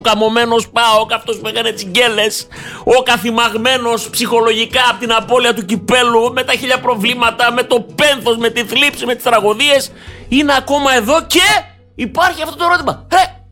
καμωμένος ΠΑΟΚ, αυτός που έκανε τσιγκέλες, ο καθημαγμένος ψυχολογικά από την απώλεια του κυπέλου, με τα χίλια προβλήματα, με το πένθος, με τη θλίψη, με τις τραγωδίες, είναι ακόμα εδώ και υπάρχει αυτό το ερώτημα.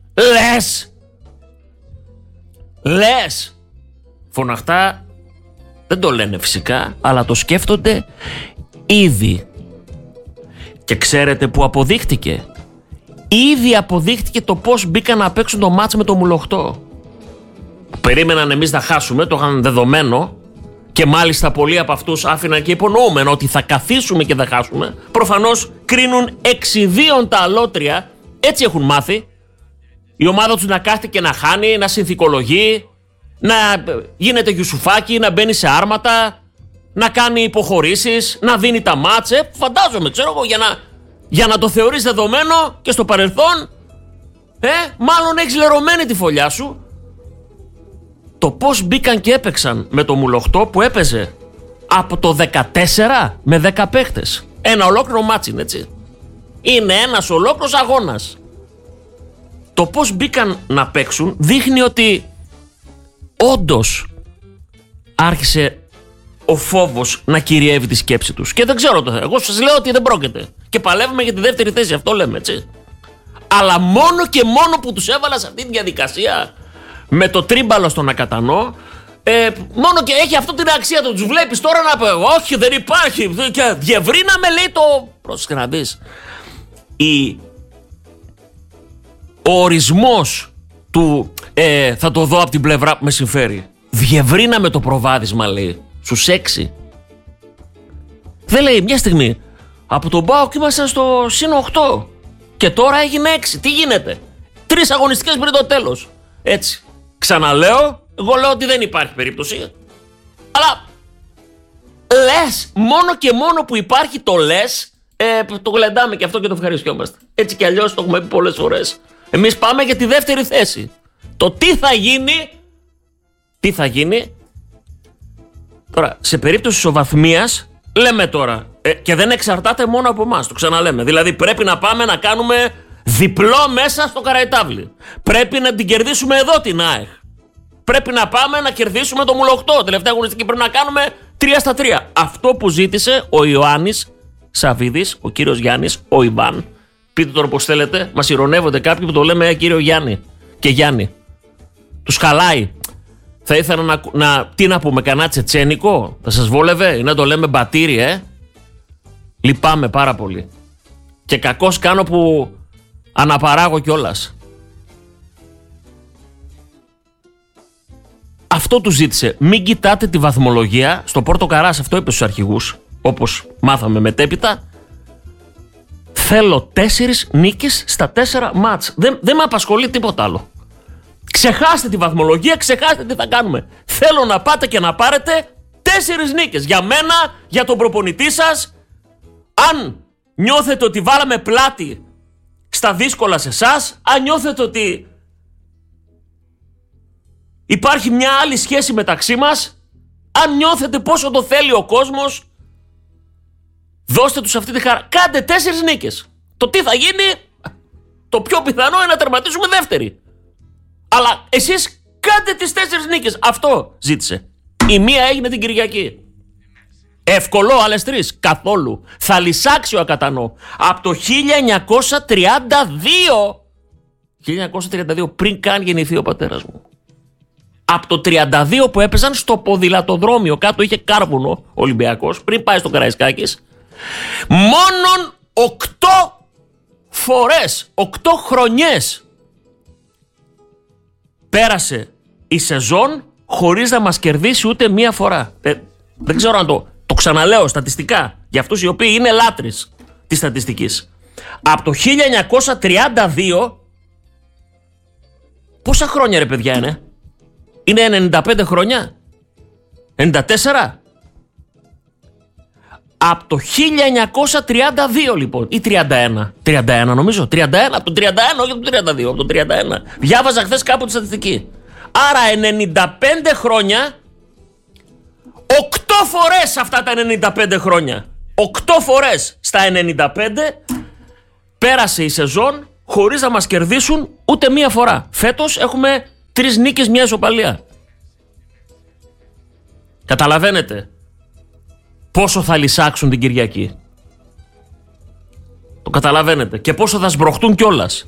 Λες. Φωναχτά δεν το λένε φυσικά, αλλά το σκέφτονται ήδη. Και ξέρετε που αποδείχτηκε? Ήδη αποδείχτηκε το πώς μπήκαν να παίξουν το μάτς με το Μουλοχτό. Περίμεναν εμείς να χάσουμε, το είχαν δεδομένο, και μάλιστα πολλοί από αυτούς άφηναν και υπονοούμενο ότι θα καθίσουμε και θα χάσουμε. Προφανώς κρίνουν εξιδίων τα αλότρια, έτσι έχουν μάθει. Η ομάδα τους να κάθεται και να χάνει, να συνθηκολογεί, να γίνεται γιουσουφάκι, να μπαίνει σε άρματα, να κάνει υποχωρήσεις, να δίνει τα μάτσε. Φαντάζομαι, ξέρω εγώ, για να το θεωρείς δεδομένο και στο παρελθόν, μάλλον έχεις λερωμένη τη φωλιά σου. Το πώς μπήκαν και έπαιξαν με το Μουλοχτό που έπαιζε από το 14 με 10 παίχτες. Ένα ολόκληρο μάτσι είναι, έτσι. Είναι ένας ολόκληρος αγώνας. Το πώς μπήκαν να παίξουν δείχνει ότι όντως άρχισε ο φόβος να κυριεύει τη σκέψη τους. Και δεν ξέρω το. Εγώ σας λέω ότι δεν πρόκειται. Και παλεύουμε για τη δεύτερη θέση, αυτό λέμε, έτσι. Αλλά μόνο και μόνο που τους έβαλα σε αυτή τη διαδικασία με το τρίμπαλο στον ακατανό, μόνο και έχει αυτό την αξία του. Τους βλέπεις τώρα να πει, όχι, δεν υπάρχει. Και διευρύναμε, λέει, το. Πρόσεχε να δεις. Ο ορισμός του θα το δω από την πλευρά που με συμφέρει. Διευρύναμε το προβάδισμα, λέει, στους 6. Δεν λέει μια στιγμή. Από τον ΠΑΟΚ ήμασταν στο συν 8. Και τώρα έγινε 6. Τι γίνεται? 3 αγωνιστικές πριν το τέλος. Έτσι. Ξαναλέω, εγώ λέω ότι δεν υπάρχει περίπτωση. Αλλά λες, μόνο και μόνο που υπάρχει το λες, το γλεντάμε και αυτό και το ευχαριστιόμαστε. Έτσι κι αλλιώς το έχουμε πει πολλές φορές. Εμείς πάμε για τη δεύτερη θέση. Το τι θα γίνει, τώρα, σε περίπτωση ισοβαθμίας, λέμε τώρα, και δεν εξαρτάται μόνο από εμάς, το ξαναλέμε. Δηλαδή πρέπει να πάμε να κάνουμε διπλό μέσα στο Καραϊτάβλι. Πρέπει να την κερδίσουμε εδώ την ΑΕΚ. Πρέπει να πάμε να κερδίσουμε το Μουλοχτό. Τελευταία αγωνιστική πρέπει να κάνουμε 3-3. Αυτό που ζήτησε ο Ιωάννης Σαββίδης, ο κύριος Γιάννης, ο Ιβάν. Πείτε τώρα πώς θέλετε. Μας ηρωνεύονται κάποιοι που το λέμε κύριο Γιάννη και Γιάννη. Τους χαλάει. Θα ήθελα τι να πούμε, κανένα τσετσένικο? Θα σας βόλευε ή να το λέμε μπατήρι, Λυπάμαι πάρα πολύ. Και κακώς κάνω που αναπαράγω κιόλας. Αυτό του ζήτησε. Μην κοιτάτε τη βαθμολογία. Στο Πόρτο Καράς αυτό είπε στους αρχηγούς, όπως μάθαμε μετέπειτα. Θέλω 4 νίκες στα 4 μάτς. Δεν με απασχολεί τίποτα άλλο. Ξεχάστε τη βαθμολογία, ξεχάστε τι θα κάνουμε. Θέλω να πάτε και να πάρετε 4 νίκες. Για μένα, για τον προπονητή σας. Αν νιώθετε ότι βάλαμε πλάτη στα δύσκολα σε εσάς, αν νιώθετε ότι υπάρχει μια άλλη σχέση μεταξύ μας, αν νιώθετε πόσο το θέλει ο κόσμος, δώστε τους αυτή τη χαρά. Κάντε 4 νίκες. Το τι θα γίνει, το πιο πιθανό είναι να τερματίσουμε δεύτερη. Αλλά εσείς κάντε τις 4 νίκες. Αυτό ζήτησε. Η μία έγινε την Κυριακή. Εύκολο, άλλες 3. Καθόλου. Θα λυσάξει ο ακατανό. Από το 1932, πριν καν γεννηθεί ο πατέρας μου. Από το 32 που έπαιζαν στο ποδηλατοδρόμιο. Κάτω είχε κάρβουνο ο Ολυμπιακός, πριν πάει στο Καραϊσκάκης. Μόνον 8 φορές, 8 χρονιές πέρασε η σεζόν χωρίς να μας κερδίσει ούτε μία φορά. Δεν ξέρω αν το ξαναλέω στατιστικά για αυτούς οι οποίοι είναι λάτρεις της στατιστικής. Από το 1932, πόσα χρόνια ρε παιδιά είναι? Είναι 95 χρόνια? 94? Από το 1932 λοιπόν, ή 31. 31 νομίζω, 31, από το 31, όχι από το 32, από το 31. Διάβαζα χθες κάπου τη στατιστική. Άρα 95 χρόνια, 8 φορές αυτά τα 95 χρόνια. 8 φορές στα 95 πέρασε η σεζόν χωρίς να μας κερδίσουν ούτε μία φορά. Φέτος έχουμε 3 νίκες, 1 ισοπαλία. Καταλαβαίνετε πόσο θα λυσάξουν την Κυριακή. Το καταλαβαίνετε. Και πόσο θα σμπροχτούν κιόλας.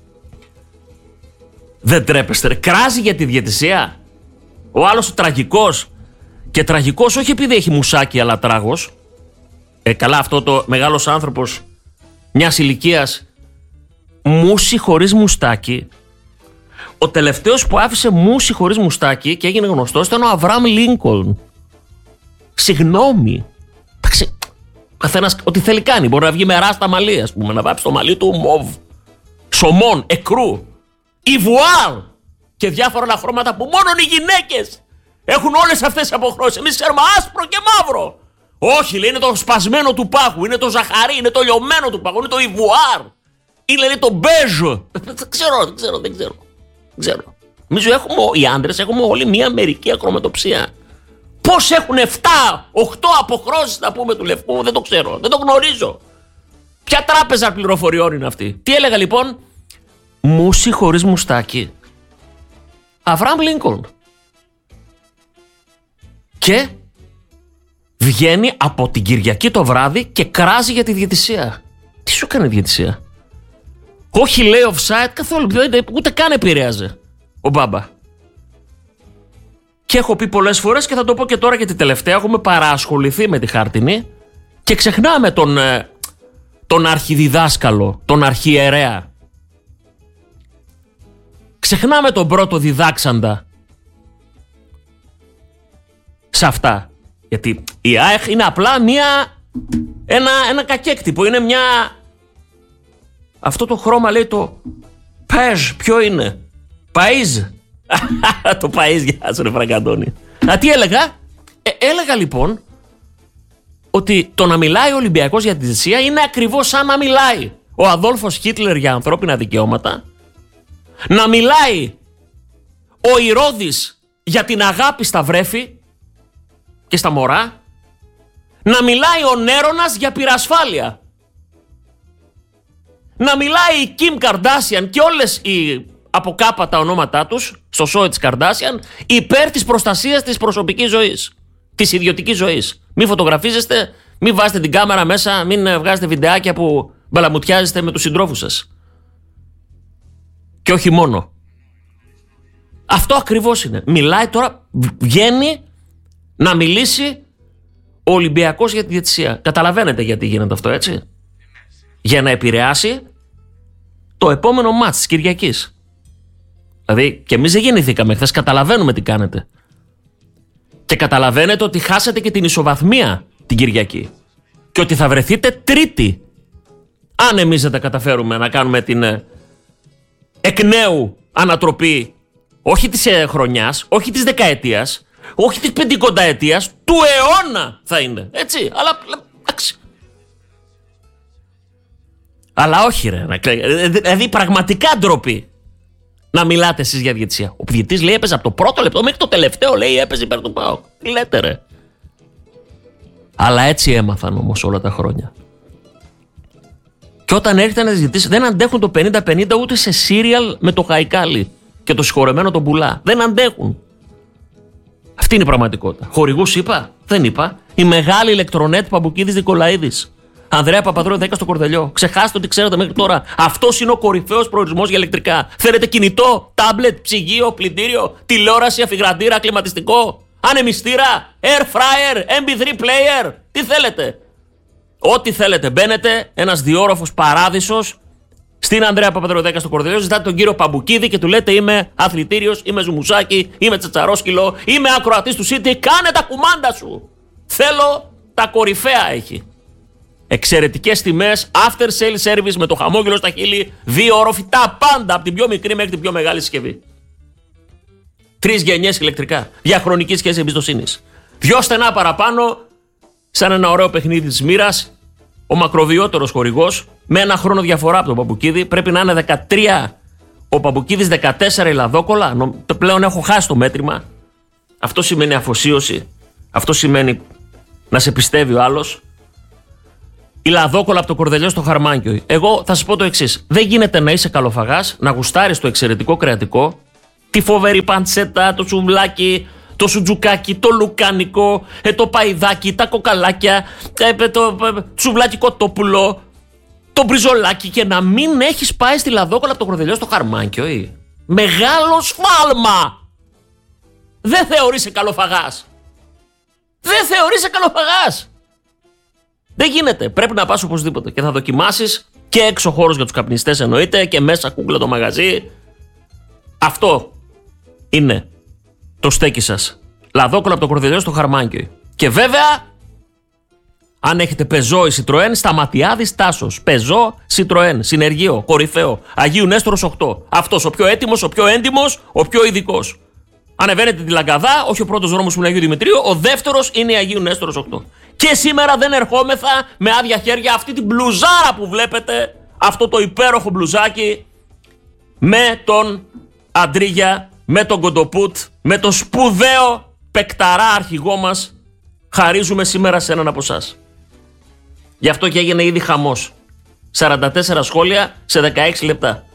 Δεν τρέπεστε ρε. Κράζει για τη διαιτησία. Ο άλλος ο τραγικός. Και τραγικός όχι επειδή έχει μουσάκι αλλά τράγος. Καλά, αυτό το μεγάλος άνθρωπος μιας ηλικίας, μουσι χωρίς μουστάκι. Ο τελευταίος που άφησε μουσι χωρίς μουστάκι και έγινε γνωστός ήταν ο Αβραάμ Λίνκολν. Συγγνώμη. Εντάξει, καθένας ό,τι θέλει κάνει. Μπορεί να βγει με ράστα μαλλί, ας πούμε, να βάψει το μαλλί του μοβ, σωμών, εκρού, ιβουάρ και διάφορα άλλα χρώματα που μόνο οι γυναίκες έχουν όλες αυτές τις αποχρώσεις. Εμείς ξέρουμε άσπρο και μαύρο. Όχι, λέει, είναι το σπασμένο του πάγου, είναι το ζαχαρί, είναι το λιωμένο του πάγου, είναι το ιβουάρ, είναι λέει, το μπέζ. Δεν ξέρω. Νομίζω οι άντρες έχουμε όλοι μία μερική ακρομετοψία. Πώς έχουν 7-8 αποχρώσεις να πούμε του λευκού, δεν το ξέρω, δεν το γνωρίζω. Ποια τράπεζα πληροφοριών είναι αυτή? Τι έλεγα λοιπόν? Μουσι χωρίς μουστάκι. Αβραάμ Λίνκολν. Και βγαίνει από την Κυριακή το βράδυ και κράζει για τη διαιτησία. Τι σου έκανε η διαιτησία? Όχι λέει offside καθόλου, ούτε καν επηρέαζε ο Μπάμπα. Και έχω πει πολλές φορές και θα το πω και τώρα γιατί τελευταία έχουμε παρασχοληθεί με τη χάρτινη και ξεχνάμε τον αρχιδιδάσκαλο, τον αρχιερέα. Ξεχνάμε τον πρώτο διδάξαντα σε αυτά. Γιατί η ΑΕΚ είναι απλά ένα κακέκτυπο. Είναι μια... Αυτό το χρώμα λέει το πεζ. Ποιο είναι? Παΐζ. Το Παΐζ, γεια σου ρε Φραγκαντώνη. Τι έλεγα? Έλεγα λοιπόν ότι το να μιλάει ο Ολυμπιακός για τη διαιτησία είναι ακριβώς σαν να μιλάει ο Αδόλφος Χίτλερ για ανθρώπινα δικαιώματα, να μιλάει ο Ηρώδης για την αγάπη στα βρέφη και στα μωρά, να μιλάει ο Νέρονας για πυρασφάλεια, να μιλάει η Κιμ Καρντάσιαν και όλες οι από κάπα τα ονόματά τους στο σόι της Καρντάσιαν υπέρ της προστασίας της προσωπικής ζωής, της ιδιωτικής ζωής. Μην φωτογραφίζεστε, μην βάζετε την κάμερα μέσα, μην βγάζετε βιντεάκια που μπαλαμουτιάζεστε με τους συντρόφους σας. Και όχι μόνο. Αυτό ακριβώς είναι. Μιλάει τώρα, βγαίνει να μιλήσει ο Ολυμπιακός για τη διαιτησία. Καταλαβαίνετε γιατί γίνεται αυτό, έτσι? Για να επηρεάσει το επόμενο μάτς της Κυριακής. Δηλαδή και εμείς δεν γεννηθήκαμε χθες, καταλαβαίνουμε τι κάνετε. Και καταλαβαίνετε ότι χάσατε και την ισοβαθμία την Κυριακή. Και ότι θα βρεθείτε τρίτη αν εμείς δεν τα καταφέρουμε να κάνουμε την εκ νέου ανατροπή, όχι της χρονιάς, όχι της δεκαετίας, όχι της πεντηκονταετίας, του αιώνα θα είναι. Έτσι, αλλά εντάξει. Αλλά όχι ρε, δηλαδή πραγματικά ντροπή να μιλάτε εσείς για διαιτησία. Ο διαιτητής λέει έπαιζε από το πρώτο λεπτό μέχρι το τελευταίο, λέει έπαιζε υπέρ του ΠΑΟΚ. Τι λέτε ρε? Αλλά έτσι έμαθαν όμως όλα τα χρόνια. Και όταν έρχεται ένας διαιτητής δεν αντέχουν το 50-50 ούτε σε σύριαλ με το Χαϊκάλι και το συγχωρεμένο τον Πουλά. Δεν αντέχουν. Αυτή είναι η πραγματικότητα. Χορηγούς είπα? Δεν είπα. Η μεγάλη ηλεκτρονέτ Παμπουκίδης Νικολαίδης. Ανδρέα Παπαδρέου 10 στο Κορδελιό. Ξεχάστε ότι ξέρετε μέχρι τώρα. Αυτός είναι ο κορυφαίος προορισμός για ηλεκτρικά. Θέλετε κινητό, τάμπλετ, ψυγείο, πλυντήριο, τηλεόραση, αφιγραντήρα, κλιματιστικό, ανεμιστήρα, air fryer, MP3 player. Τι θέλετε? Ό,τι θέλετε. Μπαίνετε, ένας διόροφος παράδεισος στην Ανδρέα Παπαδρέου 10 στο Κορδελιό. Ζητάτε τον κύριο Παμπουκίδη και του λέτε είμαι αθλητήριος, είμαι ζουμουσάκι, είμαι τσατσαρόσκυλο, είμαι ακροατής του City. Κάνε τα κουμάντα σου. Θέλω τα κορυφαία έχει. Εξαιρετικές τιμές, after sale service με το χαμόγελο στα χείλη, 2 όροφοι, τα πάντα από την πιο μικρή μέχρι την πιο μεγάλη συσκευή. 3 γενιές ηλεκτρικά, διαχρονική σχέση εμπιστοσύνης. 2 στενά παραπάνω, σαν ένα ωραίο παιχνίδι της μοίρας, ο μακροβιότερος χορηγός, με 1 χρόνο διαφορά από τον Παμπουκίδη, πρέπει να είναι 13. Ο Παμπουκίδης 14 η Λαδόκολα, πλέον έχω χάσει το μέτρημα. Αυτό σημαίνει αφοσίωση, αυτό σημαίνει να σε πιστεύει ο άλλος. Η Λαδόκολα από το Κορδελιό στο Χαρμάνκιο. Εγώ θα σας πω το εξής. Δεν γίνεται να είσαι καλοφαγάς, να γουστάρεις το εξαιρετικό κρεατικό τη φοβερή παντσέτα, το σουβλάκι, το σουτζουκάκι, το λουκάνικο, το παϊδάκι, τα κοκαλάκια, το σουβλάκι κοτόπουλο, το μπριζολάκι, και να μην έχεις πάει στη Λαδόκολα από το Κορδελιό στο Χαρμάνκιο. Μεγάλο σφάλμα! Δεν θεωρείσαι καλοφαγάς. Δεν θεωρείσαι καλοφαγάς. Δεν γίνεται. Πρέπει να πας οπωσδήποτε και θα δοκιμάσεις και έξω χώρος για τους καπνιστές εννοείται και μέσα κούκλα το μαγαζί. Αυτό είναι το στέκι σας. Λαδόκολα από το Κορδελιό στο Χαρμάνκιο. Και βέβαια, αν έχετε Πεζό ή Citroën, Σταματιάδης Τάσος. Πεζό, Citroën, συνεργείο, κορυφαίο. Αγίου Νέστορος 8. Αυτός ο πιο έτοιμος, ο πιο έντιμος, ο πιο ειδικός. Ανεβαίνετε τη Λαγκαδά, όχι ο πρώτος δρόμος που είναι Αγίου Δημητρίου, ο δεύτερος είναι η Αγίου Νέστορος 8. Και σήμερα δεν ερχόμεθα με άδεια χέρια. Αυτή την μπλουζάρα που βλέπετε, αυτό το υπέροχο μπλουζάκι, με τον Αντρίγια, με τον Κοντοπούτ, με τον σπουδαίο παικταρά αρχηγό μας, χαρίζουμε σήμερα σε έναν από εσάς. Γι' αυτό και έγινε ήδη χαμός. 44 σχόλια σε 16 λεπτά.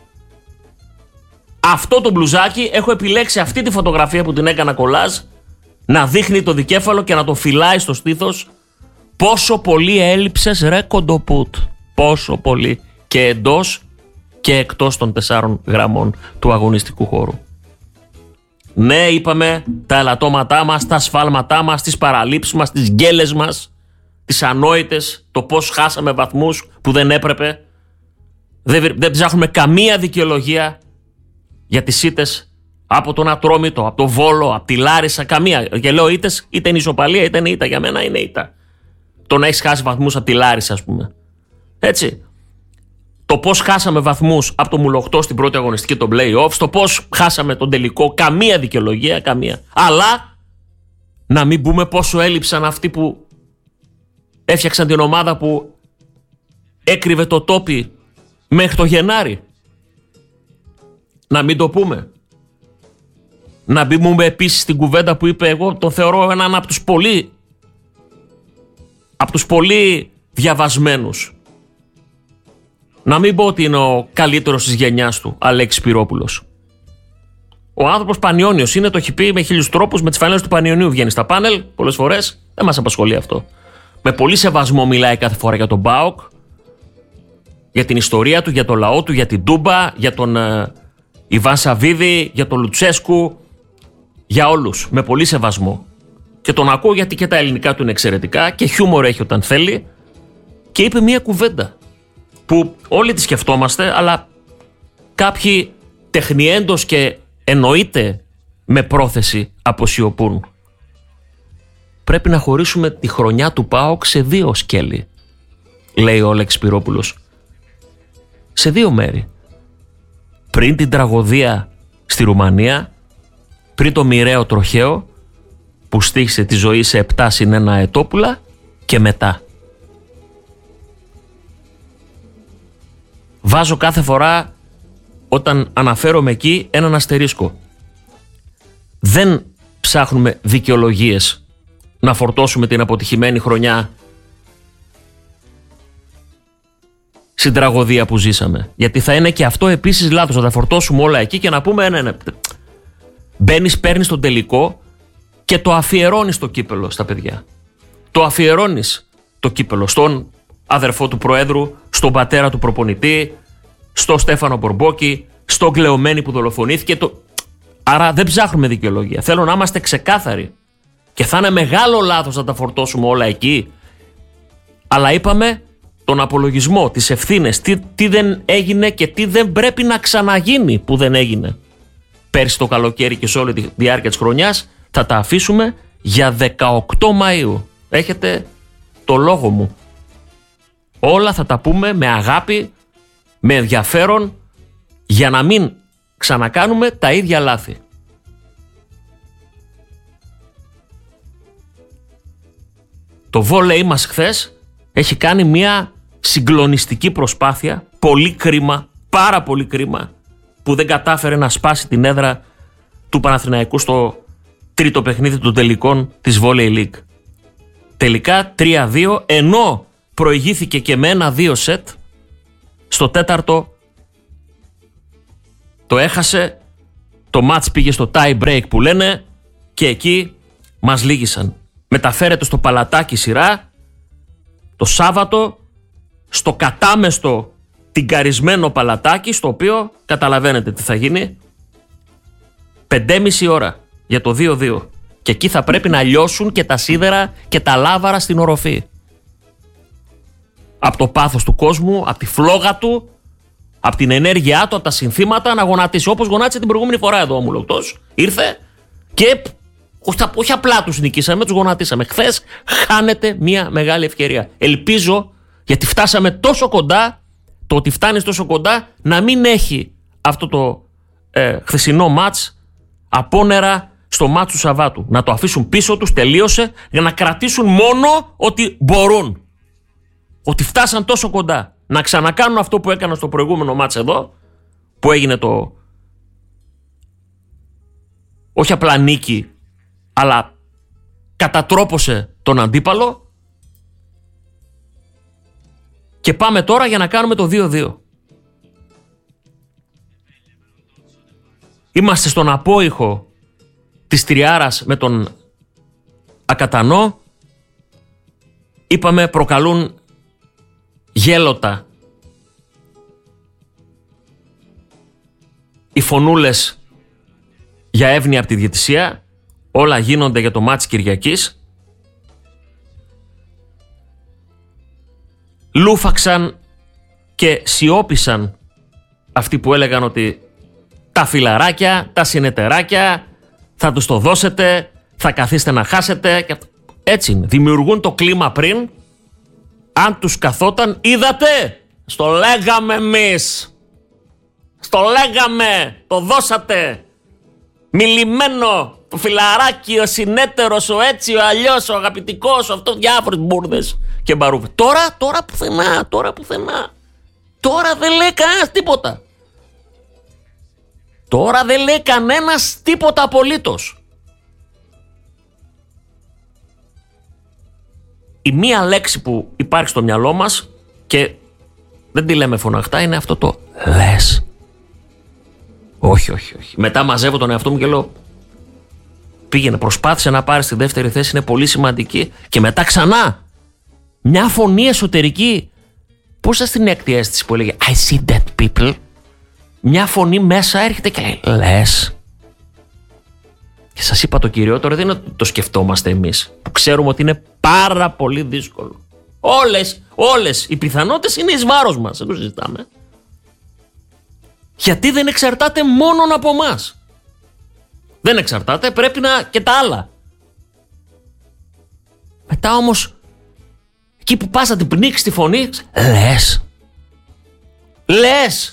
Αυτό το μπλουζάκι, έχω επιλέξει αυτή τη φωτογραφία που την έκανα κολάζ, να δείχνει το δικέφαλο και να το φυλάει στο στήθος. Πόσο πολύ έλειψες ρε Κοντοπούτ. Πόσο πολύ. Και εντός και εκτός των 4 γραμμών του αγωνιστικού χώρου. Ναι, είπαμε τα ελαττώματά μας, τα σφάλματά μας, τις παραλήψεις μας, τις γκέλες μας, τις ανόητες, το πώς χάσαμε βαθμούς που δεν έπρεπε. Δεν ψάχνουμε καμία δικαιολογία για τις ήττες από τον Ατρόμητο, από το Βόλο, από τη Λάρισα, καμία. Και λέω ήττες, είτε είναι ισοπαλία είτε είναι ήττα. Για μένα είναι ήττα. Το να έχεις χάσει βαθμούς από τη Λάρισα, ας πούμε. Έτσι. Το πώς χάσαμε βαθμούς από το Μουλοχτό στην πρώτη αγωνιστική των play-offs, το πώς χάσαμε τον τελικό, καμία δικαιολογία, καμία. Αλλά να μην πούμε πόσο έλειψαν αυτοί που έφτιαξαν την ομάδα που έκρυβε το τόπι μέχρι το Γενάρη. Να μην το πούμε. Να μπούμε επίσης στην κουβέντα που είπε, εγώ τον θεωρώ έναν από τους πολύ διαβασμένους. Να μην πω ότι είναι ο καλύτερος της γενιάς του, Αλέξης Σπυρόπουλος. Ο άνθρωπος Πανιώνιος είναι, το έχει πει με 1000 τρόπους, με τις φανέλες του Πανιωνίου βγαίνει στα πάνελ πολλές φορές. Δεν μας απασχολεί αυτό. Με πολύ σεβασμό μιλάει κάθε φορά για τον ΠΑΟΚ, για την ιστορία του, για το λαό του, για την Τούμπα, για τον Ιβάν Σαββίδη, για τον Λουτσέσκου, για όλους. Με πολύ σεβασμό. Και τον ακούω γιατί και τα ελληνικά του είναι εξαιρετικά και χιούμορ έχει όταν θέλει. Και είπε μία κουβέντα που όλοι τη σκεφτόμαστε, αλλά κάποιοι τεχνιέντος και εννοείται με πρόθεση αποσιωπούν. Πρέπει να χωρίσουμε τη χρονιά του ΠΑΟΚ σε 2 σκέλη, λέει ο Αλέξης Σπυρόπουλος. Σε 2 μέρη. Πριν την τραγωδία στη Ρουμανία, πριν το μοιραίο τροχαίο που στήχησε τη ζωή σε 7+1 ετόπουλα και μετά. Βάζω κάθε φορά όταν αναφέρομαι εκεί έναν αστερίσκο. Δεν ψάχνουμε δικαιολογίες να φορτώσουμε την αποτυχημένη χρονιά στην τραγωδία που ζήσαμε. Γιατί θα είναι και αυτό επίσης λάθος, να τα φορτώσουμε όλα εκεί και να πούμε ναι. Μπαίνεις, παίρνεις τον τελικό και το αφιερώνεις το κύπελο στα παιδιά. Το αφιερώνεις το κύπελο στον αδερφό του Προέδρου, στον πατέρα του προπονητή, στο Στέφανο Μπορμπόκι, στον Κλεωμένη που δολοφονήθηκε. Άρα δεν ψάχνουμε δικαιολογία. Θέλω να είμαστε ξεκάθαροι. Και θα είναι μεγάλο λάθος να τα φορτώσουμε όλα εκεί. Αλλά είπαμε τον απολογισμό, τις ευθύνες, τι δεν έγινε και τι δεν πρέπει να ξαναγίνει που δεν έγινε πέρσι το καλοκαίρι και σε όλη τη διάρκεια της χρονιάς, θα τα αφήσουμε για 18 Μαΐου. Έχετε το λόγο μου. Όλα θα τα πούμε με αγάπη, με ενδιαφέρον, για να μην ξανακάνουμε τα ίδια λάθη. Το βόλεϊ μας χθες έχει κάνει μια συγκλονιστική προσπάθεια. Πολύ κρίμα, πάρα πολύ κρίμα που δεν κατάφερε να σπάσει την έδρα του Παναθηναϊκού στο τρίτο παιχνίδι των τελικών της Volley League. Τελικά 3-2, ενώ προηγήθηκε και με 1-2 σετ. Στο τέταρτο το έχασε το μάτς πήγε στο tie break που λένε και εκεί μας λύγησαν. Μεταφέρεται στο Παλατάκι σειρά το Σάββατο στο κατάμεστο τυγκαρισμένο Παλατάκι, στο οποίο καταλαβαίνετε τι θα γίνει. 5,5 ώρα για το 2-2. Και εκεί θα πρέπει να λιώσουν και τα σίδερα και τα λάβαρα στην οροφή. Από το πάθος του κόσμου, από τη φλόγα του, από την ενέργειά του, από τα συνθήματα να γονατίσει. Όπως γονάτισε την προηγούμενη φορά εδώ ο Μουλοκτός. Ήρθε και όχι απλά τους νικήσαμε, τους γονατίσαμε. Χθες χάνεται μια μεγάλη ευκαιρία. Ελπίζω, γιατί φτάσαμε τόσο κοντά, το ότι φτάνεις τόσο κοντά να μην έχει αυτό το χθεσινό μάτς απόνερα στο μάτς του Σαββάτου. Να το αφήσουν πίσω τους, τελείωσε, για να κρατήσουν μόνο ότι μπορούν. Ότι φτάσαν τόσο κοντά. Να ξανακάνουν αυτό που έκαναν στο προηγούμενο μάτς εδώ, που έγινε το όχι απλά νίκη, αλλά κατατρόπωσε τον αντίπαλο. Και πάμε τώρα για να κάνουμε το 2-2. Είμαστε στον απόϊχο της τριάρας με τον Ακατανό. Είπαμε προκαλούν γέλοτα οι φωνούλες για εύνοια από τη διαιτησία. Όλα γίνονται για το μάτς Κυριακής. Λούφαξαν και σιώπησαν αυτοί που έλεγαν ότι τα φιλαράκια, τα συνεταιράκια θα τους το δώσετε, θα καθίσετε να χάσετε. Έτσι είναι. Δημιουργούν το κλίμα πριν. Αν τους καθόταν, είδατε, στο λέγαμε εμείς. Στο λέγαμε, το δώσατε. Μιλημένο, το φιλαράκι, ο συνέτερος, ο έτσι, ο αλλιώς, ο αγαπητικός, αυτό, διάφορες μπουρδες και μπαρούφες. Τώρα πουθενά. Τώρα δεν λέει κανένας τίποτα. Τώρα δεν λέει κανένας τίποτα απολύτως. Η μία λέξη που υπάρχει στο μυαλό μας και δεν τη λέμε φωναχτά είναι αυτό το λες. Όχι. Μετά μαζεύω τον εαυτό μου και λέω πήγαινε, προσπάθησε να πάρει τη δεύτερη θέση, είναι πολύ σημαντική. Και μετά ξανά μια φωνή εσωτερική. Πώς σας την έκτη αίσθηση που έλεγε I see dead people. Μια φωνή μέσα έρχεται και λέει λες. Και σας είπα το κυριότερο δεν είναι ότι το σκεφτόμαστε εμείς, που ξέρουμε ότι είναι πάρα πολύ δύσκολο. Όλες οι πιθανότητες είναι εις βάρος μας, δεν το συζητάμε. Γιατί δεν εξαρτάται μόνον από μας. Δεν εξαρτάται, πρέπει να και τα άλλα. Μετά όμως, εκεί που πας να την πνίξεις τη φωνή, λες.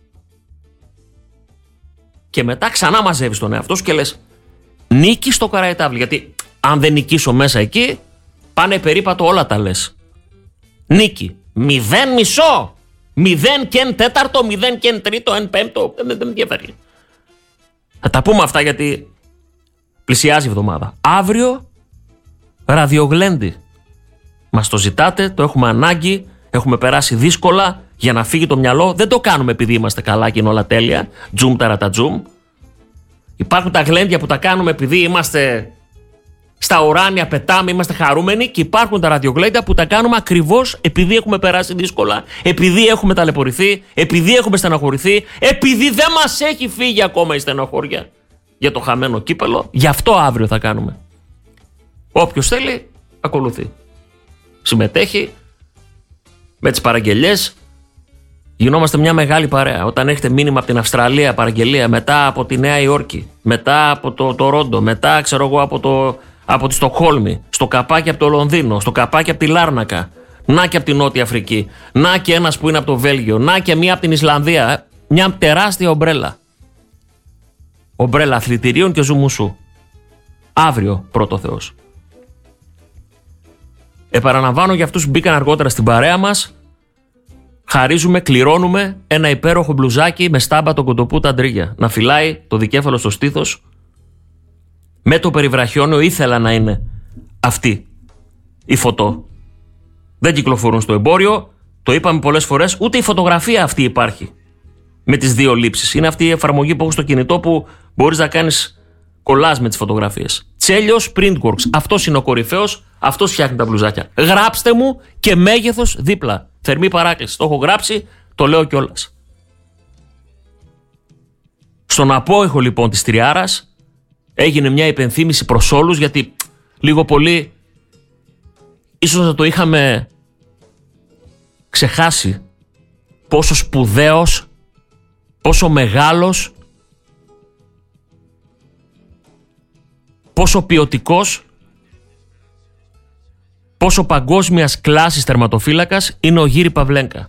Και μετά ξανά μαζεύεις τον εαυτό σου και λες νίκη στο Καραϊτάβλη. Γιατί αν δεν νικήσω μέσα εκεί, πάνε περίπατο όλα τα λες. Νίκη. 0 μισό. 0 και 1/4, 0 και 1/3, 1/5. Δεν με ενδιαφέρει. Θα τα πούμε αυτά γιατί πλησιάζει η εβδομάδα. Αύριο ραδιογλέντι. Μας το ζητάτε, το έχουμε ανάγκη, έχουμε περάσει δύσκολα για να φύγει το μυαλό. Δεν το κάνουμε επειδή είμαστε καλά και είναι όλα τέλεια. Τζουμ ταρατατζουμ. Υπάρχουν τα γλέντια που τα κάνουμε επειδή είμαστε στα ουράνια, πετάμε, είμαστε χαρούμενοι. Και υπάρχουν τα ραδιογλέντια που τα κάνουμε ακριβώς επειδή έχουμε περάσει δύσκολα, επειδή έχουμε ταλαιπωρηθεί, επειδή έχουμε στεναχωρηθεί, επειδή δεν μας έχει φύγει ακόμα η στεναχώρια για το χαμένο κύπελο. Γι' αυτό αύριο θα κάνουμε. Όποιος θέλει, ακολουθεί. Συμμετέχει με τις παραγγελίες. Γινόμαστε μια μεγάλη παρέα. Όταν έχετε μήνυμα από την Αυστραλία, παραγγελία, μετά από τη Νέα Υόρκη, μετά από το Τορόντο, μετά ξέρω εγώ από τη Στοκχόλμη, στο καπάκι από το Λονδίνο, στο καπάκι από τη Λάρνακα, να και από τη Νότια Αφρική, να και ένας που είναι από το Βέλγιο, να και μία από την Ισλανδία, μια τεράστια ομπρέλα. Ομπρέλα αθλητηρίων και ζουμουσού. Αύριο, πρώτο Θεός. Επαναλαμβάνω για αυτούς που μπήκαν αργότερα στην παρέα μας. Χαρίζουμε, κληρώνουμε ένα υπέροχο μπλουζάκι με στάμπα τον κοντοπού Αντρίγια. Να φυλάει το δικέφαλο στο στήθος. Με το περιβραχιόνιο ήθελα να είναι αυτή η φωτό. Δεν κυκλοφορούν στο εμπόριο. Το είπαμε πολλές φορές. Ούτε η φωτογραφία αυτή υπάρχει με τις δύο λήψεις. Είναι αυτή η εφαρμογή που έχω στο κινητό που Μπορείς να κάνεις κολλάζ με τις φωτογραφίες. Τσέλιος Printworks. Αυτός είναι ο κορυφαίος, αυτός φτιάχνει τα μπλουζάκια. Γράψτε μου και μέγεθος δίπλα. Θερμή παράκληση. Το έχω γράψει, το λέω κιόλας. Στον απόϊχο λοιπόν της Τριάρας έγινε μια υπενθύμηση προς όλους, γιατί λίγο πολύ ίσως να το είχαμε ξεχάσει πόσο σπουδαίος, πόσο μεγάλος, πόσο ποιοτικός, πόσο παγκόσμιας κλάσης τερματοφύλακας είναι ο Γύρι Παβλένκα.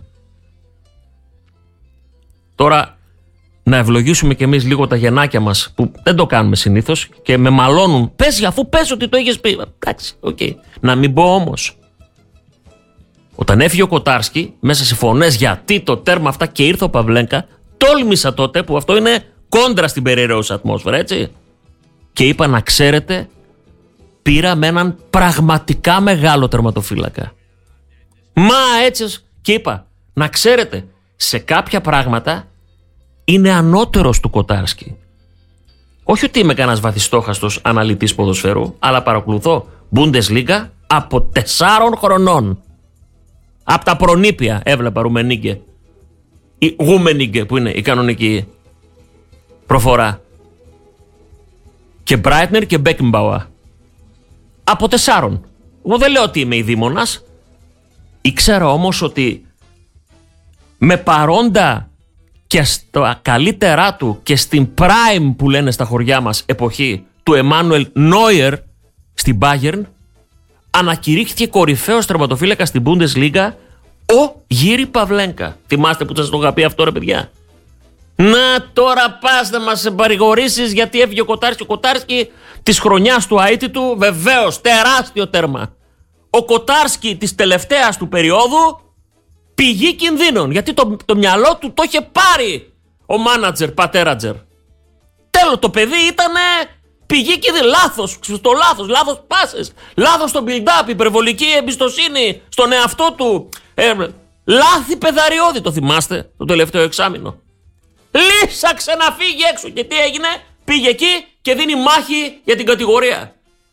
Τώρα να ευλογήσουμε κι εμείς λίγο τα γεννάκια μας, που δεν το κάνουμε συνήθως και με μαλώνουν. Πες, αφού πες ότι το είχες πει. Εντάξει, οκ. Να μην πω όμως. Όταν έφυγε ο Κοτάρσκι, μέσα σε φωνές γιατί το τέρμα αυτά και ήρθε ο Παβλένκα, τόλμησα τότε, που αυτό είναι κόντρα στην περιραίωσα ατμόσφαιρα, έτσι. Και είπα, να ξέρετε, πήρα με έναν πραγματικά μεγάλο τερματοφύλακα. Μα έτσι, και είπα, να ξέρετε, σε κάποια πράγματα είναι ανώτερος του Κοτάρσκι. Όχι ότι είμαι κανένας βαθιστόχαστος αναλυτής ποδοσφαίρου, αλλά παρακολουθώ Bundesliga από 4 χρονών. Από τα προνήπια έβλεπα Ρουμενίγκε. Ή Γουμενίγκε, που είναι η κανονική προφορά. Και Μπράιτνερ και Μπέκενμπάουα. Από 4. Εγώ δεν λέω ότι είμαι ειδήμονας. Ήξερα όμως ότι με παρόντα και στα καλύτερά του και στην prime που λένε στα χωριά μας εποχή του Εμάνουελ Νόιερ στην Bayern, ανακηρύχθηκε κορυφαίος τερματοφύλακας στην Bundesliga ο Γύρι Παβλένκα. Θυμάστε που σας το είχα πει αυτό, ρε παιδιά? Να τώρα πας να μας παρηγορήσεις γιατί έφυγε ο Κοτάρσκι. Ο Κοτάρσκι της χρονιάς του αίτητου, βεβαίως, τεράστιο τέρμα. Ο Κοτάρσκι της τελευταίας του περίοδου, πηγή κινδύνων. Γιατί το μυαλό του το είχε πάρει ο μάνατζερ, πατέρατζερ. Τέλος, το παιδί ήτανε πηγή κινδύνων. Λάθος, στο λάθος πάσες. Λάθος στο build-up, υπερβολική εμπιστοσύνη στον εαυτό του. Λάθη πεδαριώδη, το θυμάστε, το τελευταίο εξάμηνο. Λύσαξε να φύγει έξω. Και τι έγινε? Πήγε εκεί και δίνει μάχη για την κατηγορία.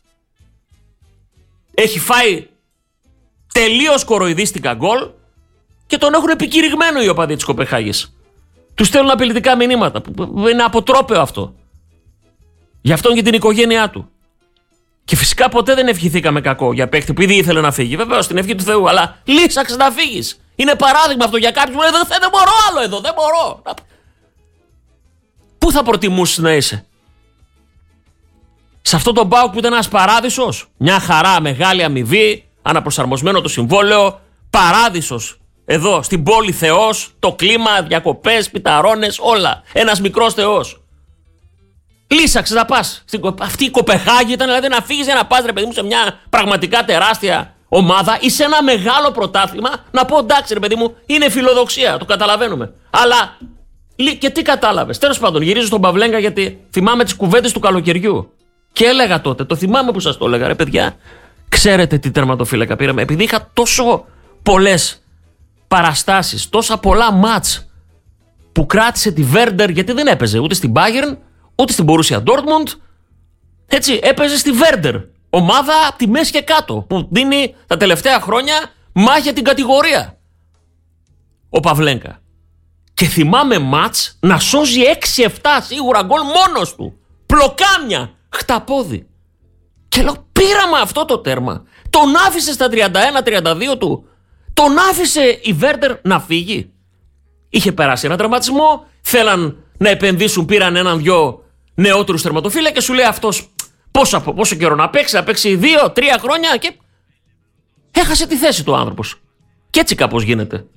Έχει φάει τελείως κοροϊδίστικα γκολ και τον έχουν επικηρυγμένο οι οπαδοί της Κοπεχάγης. Τους στέλνουν απειλητικά μηνύματα. Είναι αποτρόπαιο αυτό. Γι' αυτόν και την οικογένειά του. Και φυσικά ποτέ δεν ευχηθήκαμε κακό για παίκτη που ήδη ήθελε να φύγει. Βεβαίως, την ευχή του Θεού. Αλλά λύσαξε να φύγεις. Είναι παράδειγμα αυτό για κάποιους που λένε δεν μπορώ άλλο εδώ, δεν μπορώ. Πού θα προτιμούσες να είσαι? Σε αυτό το ΠΑΟΚ που ήταν ένας παράδεισος, μια χαρά, μεγάλη αμοιβή, αναπροσαρμοσμένο το συμβόλαιο, παράδεισος εδώ στην πόλη Θεός, το κλίμα, διακοπές, πιταρώνες, όλα. Ένας μικρός Θεός. Λύσαξε να πας. Αυτή η Κοπεχάγη ήταν δηλαδή να φύγεις για να πας, ρε παιδί μου, σε μια πραγματικά τεράστια ομάδα ή σε ένα μεγάλο πρωτάθλημα. Να πω εντάξει, ρε παιδί μου, είναι φιλοδοξία, το καταλαβαίνουμε. Αλλά και τι κατάλαβες? Τέλος πάντων, γυρίζω στον Παβλένκα γιατί θυμάμαι τις κουβέντες του καλοκαιριού. Και έλεγα τότε, το θυμάμαι που σας το έλεγα, ρε παιδιά, ξέρετε τι τερματοφύλακα πήραμε? Επειδή είχα τόσο πολλές παραστάσεις, τόσα πολλά μάτς που κράτησε τη Werder, γιατί δεν έπαιζε ούτε στην Bayern, ούτε στην Borussia Dortmund. Έτσι, έπαιζε στη Werder. Ομάδα από τη μέση και κάτω, που δίνει τα τελευταία χρόνια μάχη για την κατηγορία. Ο Παβλένκα. Και θυμάμαι μάτς να σώζει 6-7 σίγουρα γκολ μόνος του. Πλοκάμια, χταπόδι. Και λέω, πήραμε αυτό το τέρμα. Τον άφησε στα 31-32 του. Τον άφησε η Βέρντερ να φύγει. Είχε περάσει ένα τραυματισμό. Θέλαν να επενδύσουν, πήραν έναν-δυο νεότερους τερματοφύλακες. Σου λέει αυτός πόσο καιρό να παίξει 2-3 χρόνια και έχασε τη θέση του ο άνθρωπος. Και έτσι κάπως γίνεται.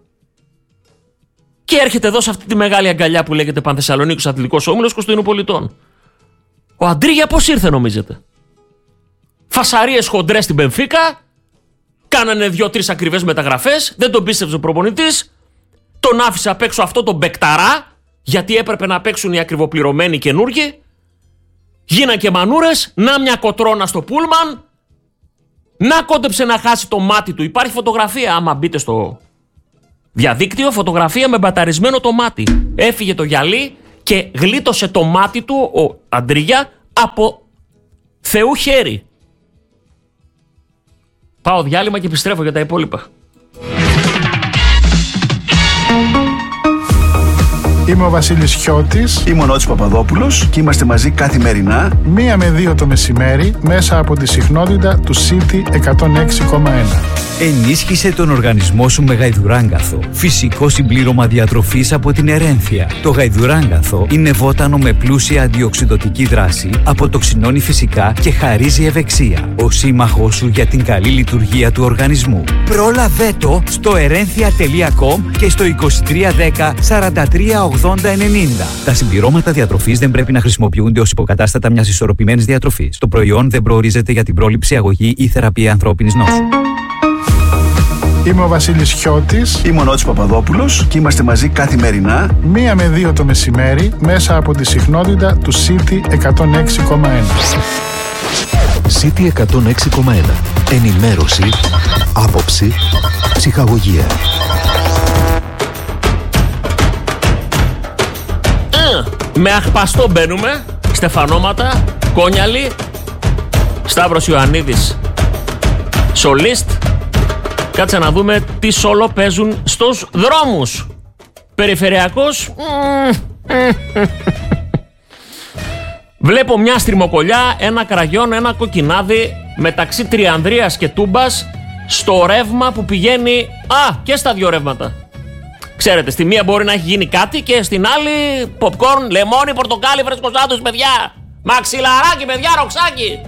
Και έρχεται εδώ σε αυτή τη μεγάλη αγκαλιά που λέγεται Πανθεσσαλονίκος Αθλητικός Όμιλος Κωνσταντινουπολιτών. Ο Αντρίγια πώς ήρθε, νομίζετε? Φασαρίες χοντρές στην Μπενφίκα. Κάνανε 2-3 ακριβές μεταγραφές. Δεν τον πίστεψε ο προπονητής. Τον άφησε απ' έξω αυτό τον μπεκταρά. Γιατί έπρεπε να παίξουν οι ακριβοπληρωμένοι καινούργοι. Γίναν και μανούρες. Να μια κοτρώνα στο πούλμαν. Να κόντεψε να χάσει το μάτι του. Υπάρχει φωτογραφία, άμα μπείτε στο διαδίκτυο, φωτογραφία με μπαταρισμένο το μάτι. Έφυγε το γυαλί και γλίτωσε το μάτι του ο Αντρίγια από Θεού χέρι. Πάω διάλειμμα και επιστρέφω για τα υπόλοιπα. Είμαι ο Βασίλης Χιώτης. Είμαι ο Νότης Παπαδόπουλος και είμαστε μαζί καθημερινά 1 με 2 το μεσημέρι μέσα από τη συχνότητα του City 106,1. Ενίσχυσε τον οργανισμό σου με γαϊδουράγκαθο. Φυσικό συμπλήρωμα διατροφής από την Ερένθια. Το γαϊδουράγκαθο είναι βότανο με πλούσια αντιοξυδοτική δράση, αποτοξινώνει φυσικά και χαρίζει ευεξία. Ο σύμμαχός σου για την καλή λειτουργία του οργανισμού. Πρόλαβε το στο erenthia.com και στο 2310 43 80 90. Τα συμπληρώματα διατροφής δεν πρέπει να χρησιμοποιούνται ως υποκατάστατα μιας ισορροπημένης διατροφής. Το προϊόν δεν προορίζεται για την πρόληψη, αγωγή ή θεραπεία ανθρώπινης νόσου. Είμαι ο Βασίλης Χιώτης. Είμαι ο Νότης Παπαδόπουλος και είμαστε μαζί καθημερινά 1 με 2 το μεσημέρι μέσα από τη συχνότητα του City 106,1. City 106,1. Ενημέρωση, άποψη, ψυχαγωγία. Με αχπαστό μπαίνουμε. Στεφανώματα, Κόνιαλη, Σταύρος Ιωαννίδης, σολίστ. Κάτσε να δούμε τι σόλο παίζουν στους δρόμους. Περιφερειακός. Βλέπω μια στριμοκολιά, ένα κραγιόν, ένα κοκκινάδι μεταξύ Τριανδρίας και Τούμπας στο ρεύμα που πηγαίνει. Και στα δύο ρεύματα. Ξέρετε, στη μία μπορεί να έχει γίνει κάτι και στην άλλη popcorn, λεμόνι, πορτοκάλι, φρεσκοσάντους, παιδιά. Μαξιλαράκι, παιδιά, ροξάκι.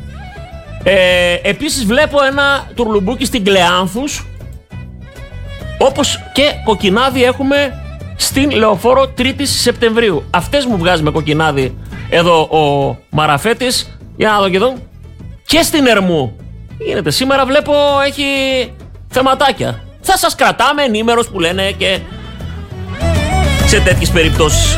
Επίσης βλέπω ένα τουρλουμπούκι στην Κλεάνθους, όπως και κοκκινάδι έχουμε στην Λεωφόρο 3η Σεπτεμβρίου. Αυτές μου βγάζει με κοκκινάδι εδώ ο Μαραφέτης. Για να δω και εδώ. Και στην Ερμού. Γίνεται σήμερα, βλέπω έχει θεματάκια. Θα σας κρατάμε ενήμερος που λένε και σε τέτοιες περιπτώσεις.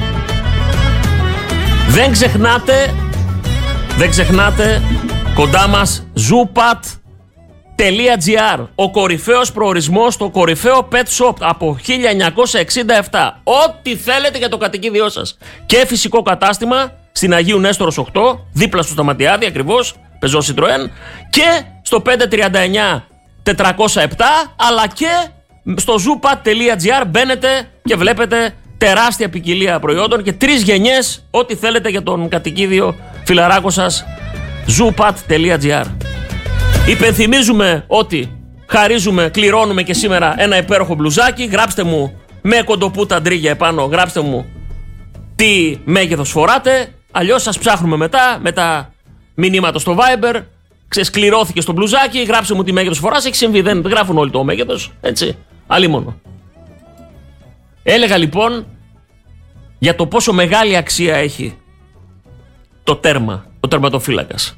Δεν ξεχνάτε κοντά μας zoopat.gr, ο κορυφαίος προορισμός, το κορυφαίο pet shop από 1967. Ό,τι θέλετε για το κατοικίδιό σας. Και φυσικό κατάστημα στην Αγίου Νέστορος 8, δίπλα στο Σταματιάδη ακριβώς, πεζό Citroën, και στο 539 407, αλλά και στο zoopat.gr μπαίνετε και βλέπετε τεράστια ποικιλία προϊόντων και 3 γενιές, ό,τι θέλετε για τον κατοικίδιο φιλαράκο σας. zoopat.gr. Υπενθυμίζουμε ότι χαρίζουμε, κληρώνουμε και σήμερα ένα υπέροχο μπλουζάκι. Γράψτε μου με κοντοπούτα ντρίγια επάνω, γράψτε μου τι μέγεθος φοράτε, αλλιώς σας ψάχνουμε μετά με τα μηνύματα στο Viber. Ξεσκληρώθηκε στο μπλουζάκι, γράψε μου τι μέγεθος φοράς. Έχει συμβεί, δεν γράφουν όλοι το μέγεθος, έτσι, αλίμονο. Έλεγα λοιπόν για το πόσο μεγάλη αξία έχει το τέρμα, ο τερματοφύλακας.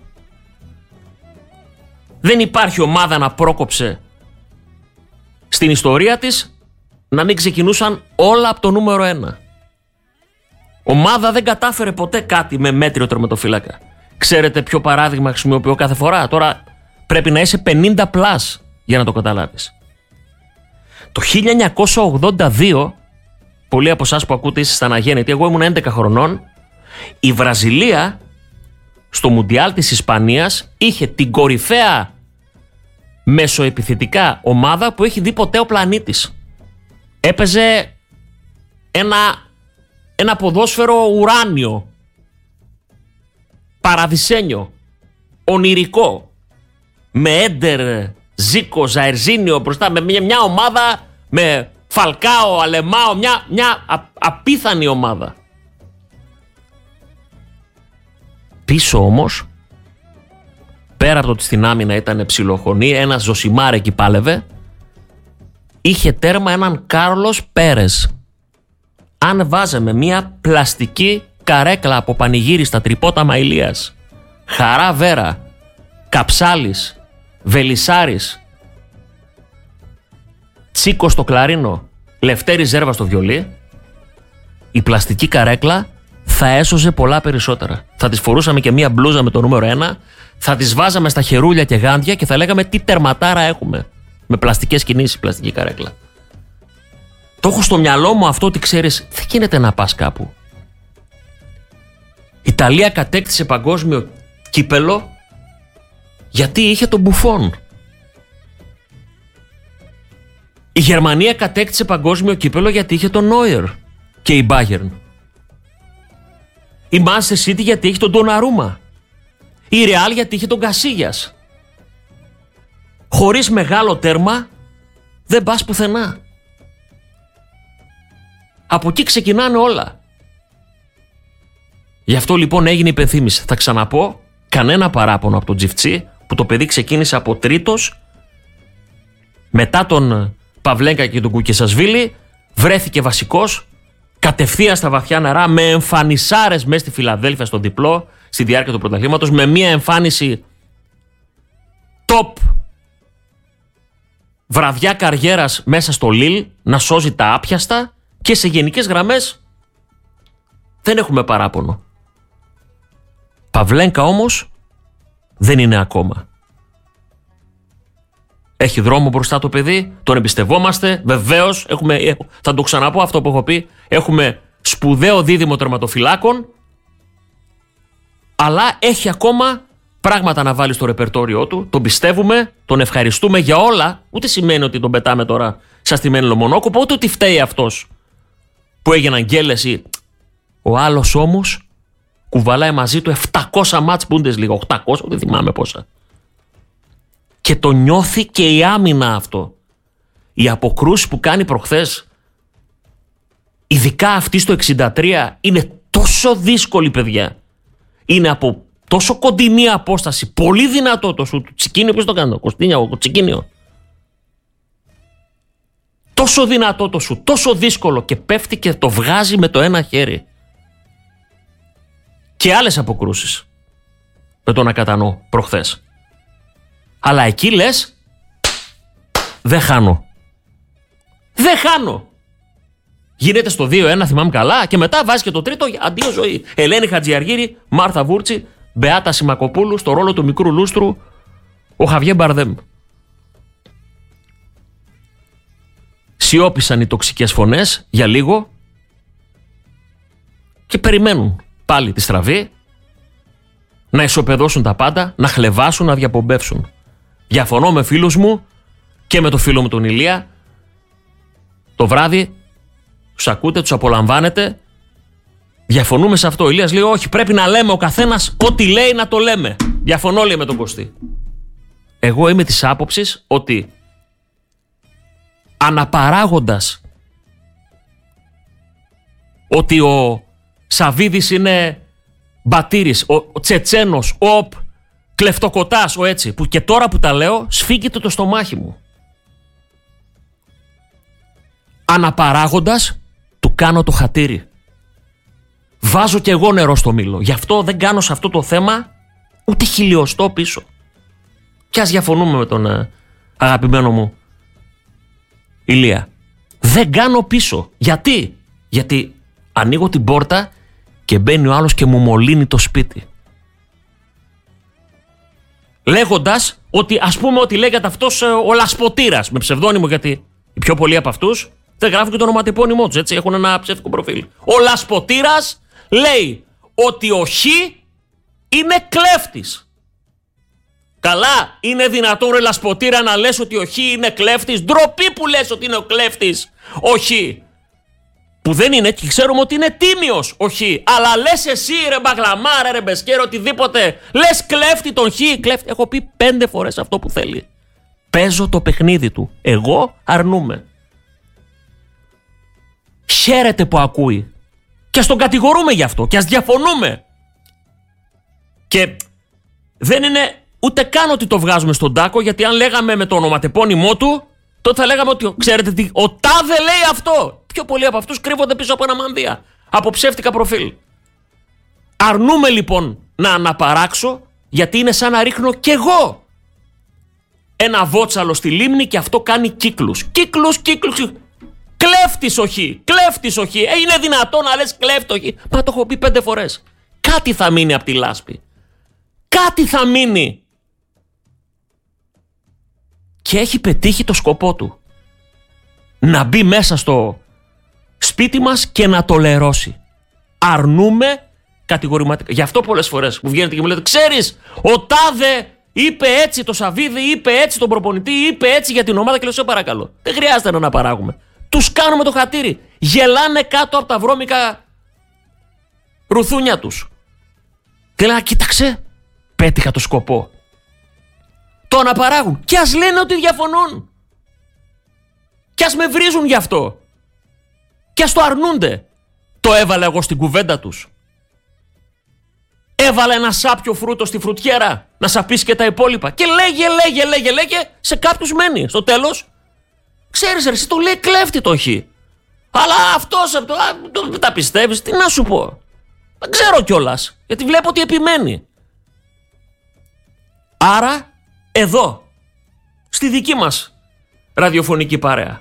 Δεν υπάρχει ομάδα να πρόκοψε στην ιστορία της να μην ξεκινούσαν όλα από το νούμερο 1. Ομάδα δεν κατάφερε ποτέ κάτι με μέτριο τερματοφύλακα. Ξέρετε ποιο παράδειγμα χρησιμοποιώ κάθε φορά? Τώρα πρέπει να είσαι 50 πλάς για να το καταλάβεις. Το 1982, πολλοί από εσάς που ακούτε είστε αναγέννητοι, εγώ ήμουν 11 χρονών, η Βραζιλία στο Μουντιάλ της Ισπανίας είχε την κορυφαία μεσοεπιθετικά ομάδα που έχει δει ποτέ ο πλανήτης. Έπαιζε ένα ποδόσφαιρο ουράνιο, παραδεισένιο, ονειρικό, με Έντερ, Ζίκο, Ζαερζίνιο μπροστά, με μια ομάδα με Φαλκάο, Αλεμάο, μια απίθανη ομάδα. Πίσω όμως, πέρα από το ότι στην άμυνα ήταν ψιλοχωνή, ένας Ζωσιμάρ εκεί πάλευε, είχε τέρμα έναν Κάρλος Πέρες. Αν βάζαμε μια πλαστική καρέκλα από πανηγύριστα τρυπόταμα Ηλίας, Χαρά Βέρα, Καψάλης, Βελισσάρης, Τσίκο στο κλαρίνο, Λευτέρη Ζέρβα στο βιολί, η πλαστική καρέκλα θα έσωζε πολλά περισσότερα. Θα τις φορούσαμε και μία μπλούζα με το νούμερο 1, θα τις βάζαμε στα χερούλια και γάντια και θα λέγαμε τι τερματάρα έχουμε. Με πλαστικές κινήσεις, πλαστική καρέκλα. Το έχω στο μυαλό μου αυτό ότι ξέρεις, δεν γίνεται να πας κάπου. Η Ιταλία κατέκτησε παγκόσμιο κύπελο γιατί είχε τον Μπουφόν. Η Γερμανία κατέκτησε παγκόσμιο κύπελο γιατί είχε τον Νόιερ και η Bayern. Η Manchester City γιατί είχε τον Ντοναρούμα. Η Real γιατί είχε τον Κασίγιας. Χωρίς μεγάλο τέρμα δεν πας πουθενά. Από εκεί ξεκινάνε όλα. Γι' αυτό λοιπόν έγινε υπενθύμηση. Θα ξαναπώ, κανένα παράπονο από τον Τζιφτσί που το παιδί ξεκίνησε από τρίτος. Μετά τον Παυλέγκα και τον Κουκεσασβίλη βρέθηκε βασικός κατευθείαν στα βαθιά νερά με εμφανισάρες μέσα στη Φιλαδέλφια στον διπλό στη διάρκεια του πρωταθλήματος, με μια εμφάνιση top βραδιά καριέρας μέσα στο Λίλ να σώζει τα άπιαστα και σε γενικές γραμμές δεν έχουμε παράπονο. Παυλέγκα όμως δεν είναι ακόμα. Έχει δρόμο μπροστά το παιδί, τον εμπιστευόμαστε, βεβαίως, θα το ξαναπώ αυτό που έχω πει, έχουμε σπουδαίο δίδυμο τερματοφυλάκων, αλλά έχει ακόμα πράγματα να βάλει στο ρεπερτόριό του, τον πιστεύουμε, τον ευχαριστούμε για όλα, ούτε σημαίνει ότι τον πετάμε τώρα σαν στημένο μονόκοπο, ούτε ότι φταίει αυτός που έγιναν γκέλες ή... Ο άλλος όμως κουβαλάει μαζί του 700 μάτς Bundesliga, 800, δεν θυμάμαι πόσα. Και το νιώθει και η άμυνα αυτό. Οι αποκρούσεις που κάνει προχθές, ειδικά αυτή στο 63, είναι τόσο δύσκολη, παιδιά. Είναι από τόσο κοντινή απόσταση, πολύ δυνατό το σουτ. Τσικίνιο, ποιος το κάνει, ο Τσικίνιο. Τόσο δυνατό το σουτ, τόσο δύσκολο και πέφτει και το βγάζει με το ένα χέρι. Και άλλες αποκρούσεις με τον Ακατανό προχθές. Αλλά εκεί λες, δεν χάνω. Δεν χάνω. Γίνεται στο 2-1, θυμάμαι καλά, και μετά βάζει και το τρίτο, αντίο ζωή. Ελένη Χατζιαργύρη, Μάρθα Βούρτσι, Μπεάτα Σιμακοπούλου, στο ρόλο του μικρού λούστρου, ο Χαβιέ Μπαρδέμ. Σιώπησαν οι τοξικές φωνές για λίγο και περιμένουν πάλι τη στραβή να ισοπεδώσουν τα πάντα, να χλεβάσουν, να διαπομπεύσουν. Διαφωνώ με φίλους μου και με το φίλο μου τον Ηλία. Το βράδυ τους ακούτε, τους απολαμβάνετε. Διαφωνούμε σε αυτό. Ο Ηλίας λέει όχι, πρέπει να λέμε ο καθένας ό,τι λέει να το λέμε. Διαφωνώ, λέει, με τον Κωστή. Εγώ είμαι της άποψης ότι αναπαράγοντας ότι ο Σαβίδης είναι μπατήρης, ο Τσετσένος, ο κλεφτοκοτάς, ο έτσι, που και τώρα που τα λέω σφίγγεται το στομάχι μου. Αναπαράγοντας του κάνω το χατήρι. Βάζω κι εγώ νερό στο μήλο. Γι' αυτό δεν κάνω σε αυτό το θέμα ούτε χιλιοστό πίσω. Κι ας διαφωνούμε με τον αγαπημένο μου Ηλία. Δεν κάνω πίσω. Γιατί? Γιατί ανοίγω την πόρτα και μπαίνει ο άλλος και μου μολύνει το σπίτι. Λέγοντας ότι, ας πούμε, ότι λέγεται αυτός ο Λασποτήρας, με ψευδόνυμο, γιατί οι πιο πολλοί από αυτούς δεν γράφουν και το ονοματεπώνυμό τους, έτσι, έχουν ένα ψεύτικο προφίλ. Ο Λασποτήρας λέει ότι ο Χ είναι κλέφτης. Καλά, είναι δυνατόν, ρε Λασποτήρα, να λες ότι ο Χ είναι κλέφτης? Ντροπή που λες ότι είναι ο κλέφτης ο Χ. Που δεν είναι, και ξέρουμε ότι είναι τίμιος ο Χ. Αλλά λες εσύ, ρε μπαγλαμάρα, ρε μπεσκέρο, οτιδήποτε, λες κλέφτη τον Χ, κλέφτη. Έχω πει 5 φορές αυτό που θέλει. Παίζω το παιχνίδι του. Εγώ αρνούμαι. Χαίρεται που ακούει. Και ας τον κατηγορούμε γι' αυτό. Και ας διαφωνούμε. Και δεν είναι ούτε καν ότι το βγάζουμε στον τάκο, γιατί αν λέγαμε με το ονοματεπώνυμό του, τότε θα λέγαμε ότι, ξέρετε τι, ο τάδε λέει αυτό. Πιο πολλοί από αυτούς κρύβονται πίσω από ένα μανδύα, από ψεύτικα προφίλ. Αρνούμε λοιπόν να αναπαράξω, γιατί είναι σαν να ρίχνω κι εγώ ένα βότσαλο στη λίμνη και αυτό κάνει κύκλους. Κύκλους. Κλέφτης ο Χ, κλέφτης ο Χ. Είναι δυνατόν να λες κλέφτο Χ? Μα το έχω πει 5 φορές. Κάτι θα μείνει από τη λάσπη. Κάτι θα μείνει. Και έχει πετύχει το σκοπό του. Να μπει μέσα στο σπίτι μας και να το λερώσει. Αρνούμε κατηγορηματικά. Γι' αυτό πολλές φορές που βγαίνετε και μου λέτε, ξέρεις, ο τάδε είπε έτσι το Σαββίδη, είπε έτσι τον προπονητή, είπε έτσι για την ομάδα και λέω, σε παρακαλώ. Δεν χρειάζεται να αναπαράγουμε. Τους κάνουμε το χατήρι. Γελάνε κάτω από τα βρώμικα ρουθούνια τους. Και λένε, κοίταξε, πέτυχα το σκοπό. Το αναπαράγουν. Και ας λένε ότι διαφωνούν. Και ας με βρίζουν γι' αυτό. Και ας το αρνούνται. Το έβαλα εγώ στην κουβέντα τους. Έβαλα ένα σάπιο φρούτο στη φρουτιέρα να σαπίσει και τα υπόλοιπα. Και λέγε, σε κάποιους μένει. Στο τέλος, ξέρεις ρε, εσύ το λέει κλέφτη το χ. Αλλά αυτός τα πιστεύεις, τι να σου πω. Δεν ξέρω κιόλας, γιατί βλέπω ότι επιμένει. Άρα, εδώ, στη δική μας ραδιοφωνική παρέα,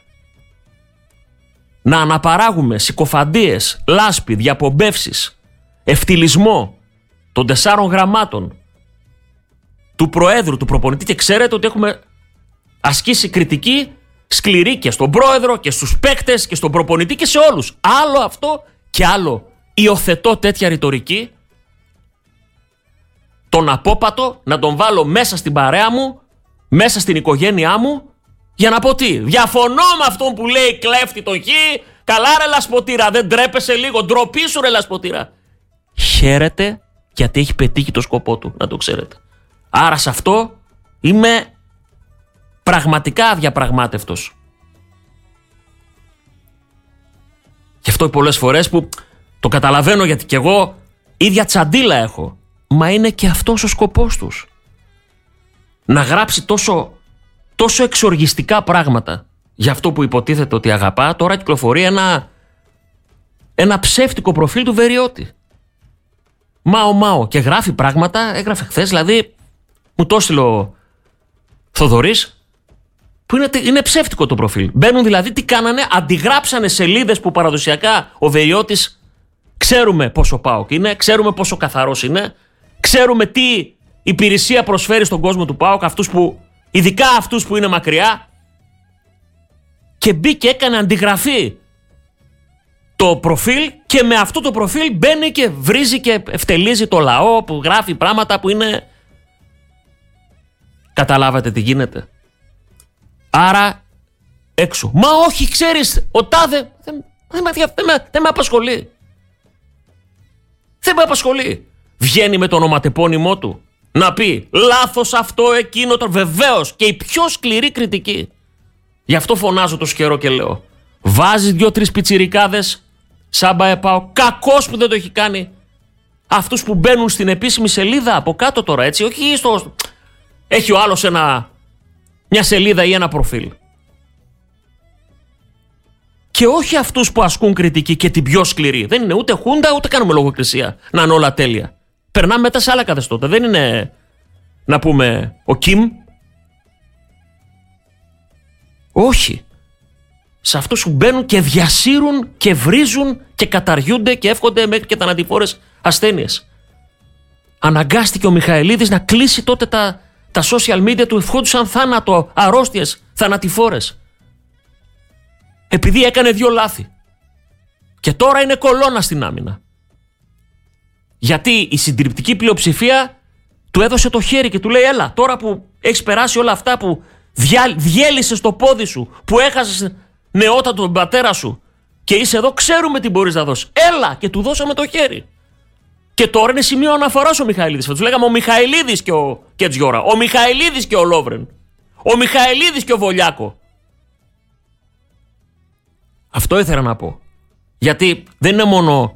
να αναπαράγουμε συκοφαντίες, λάσπη, διαπομπεύσεις, ευτυλισμό των 4 γραμμάτων του Προέδρου, του προπονητή, και ξέρετε ότι έχουμε ασκήσει κριτική σκληρή και στον Πρόεδρο και στους παίκτες και στον προπονητή και σε όλους. Άλλο αυτό και άλλο υιοθετώ τέτοια ρητορική, τον απόπατο να τον βάλω μέσα στην παρέα μου, μέσα στην οικογένειά μου, για να πω τι, διαφωνώ με αυτόν που λέει κλέφτη το χ, καλά ρε Λασποτήρα, δεν τρέπεσαι λίγο, ντροπή σου ρε Λασποτήρα. Χαίρεται γιατί έχει πετύχει το σκοπό του, να το ξέρετε. Άρα σε αυτό είμαι πραγματικά αδιαπραγμάτευτος. Γι' αυτό πολλές φορές που το καταλαβαίνω, γιατί κι εγώ ίδια τσαντίλα έχω. Μα είναι και αυτός ο σκοπός τους. Να γράψει τόσο εξοργιστικά πράγματα για αυτό που υποτίθεται ότι αγαπά. Τώρα κυκλοφορεί ένα ψεύτικο προφίλ του Βεριώτη. Μάο και γράφει πράγματα. Έγραφε χθες, δηλαδή μου το έστειλε ο Θοδωρής, που είναι ψεύτικο το προφίλ. Μπαίνουν δηλαδή, τι κάνανε, αντιγράψανε σελίδες που παραδοσιακά ο Βεριώτης, ξέρουμε πόσο ΠΑΟΚ είναι, ξέρουμε πόσο καθαρός είναι, ξέρουμε τι υπηρεσία προσφέρει στον κόσμο του ΠΑΟΚ, ειδικά αυτούς που είναι μακριά, και μπήκε, έκανε αντιγραφή το προφίλ, και με αυτό το προφίλ μπαίνει και βρίζει και ευτελίζει το λαό που γράφει πράγματα που είναι... Καταλάβατε τι γίνεται? Άρα έξω. Μα όχι, ξέρεις, ο τάδε δεν με απασχολεί. Δεν με απασχολεί. Βγαίνει με το ονοματεπώνυμό του να πει λάθος αυτό, εκείνο, το βεβαίως, και η πιο σκληρή κριτική. Γι' αυτό φωνάζω τόσο καιρό και λέω, βάζεις 2-3 πιτσιρικάδες Σάμπα ΕΠΑΟ, κακός που δεν το έχει κάνει. Αυτούς που μπαίνουν στην επίσημη σελίδα από κάτω τώρα, έτσι, όχι στο... Έχει ο άλλος μια σελίδα ή ένα προφίλ. Και όχι αυτούς που ασκούν κριτική και την πιο σκληρή. Δεν είναι ούτε χούντα, ούτε κάνουμε λογοκρισία να είναι όλα τέλεια. Περνάμε μετά σε άλλα καθεστώτα. Δεν είναι, να πούμε, ο Κιμ. Όχι. Σε αυτούς που μπαίνουν και διασύρουν και βρίζουν και καταργούνται και εύχονται μέχρι και θανατηφόρες ασθένειες. Αναγκάστηκε ο Μιχαηλίδης να κλείσει τότε τα social media του, ευχόντουσαν θάνατο, αρρώστιες, θανατηφόρες. Επειδή έκανε 2 λάθη. Και τώρα είναι κολόνα στην άμυνα. Γιατί η συντριπτική πλειοψηφία του έδωσε το χέρι και του λέει, έλα, τώρα που έχεις περάσει όλα αυτά, που διέλυσες το πόδι σου, που έχασες νεότατο τον πατέρα σου και είσαι εδώ, ξέρουμε τι μπορείς να δώσεις. Έλα, και του δώσαμε το χέρι. Και τώρα είναι σημείο αναφοράς ο Μιχαηλίδης. Θα τους λέγαμε ο Μιχαηλίδης και ο Κετζιόρα, ο Μιχαηλίδης και ο Λόβρεν, ο Μιχαηλίδης και ο Βολιάκο. Αυτό ήθελα να πω. Γιατί δεν είναι μόνο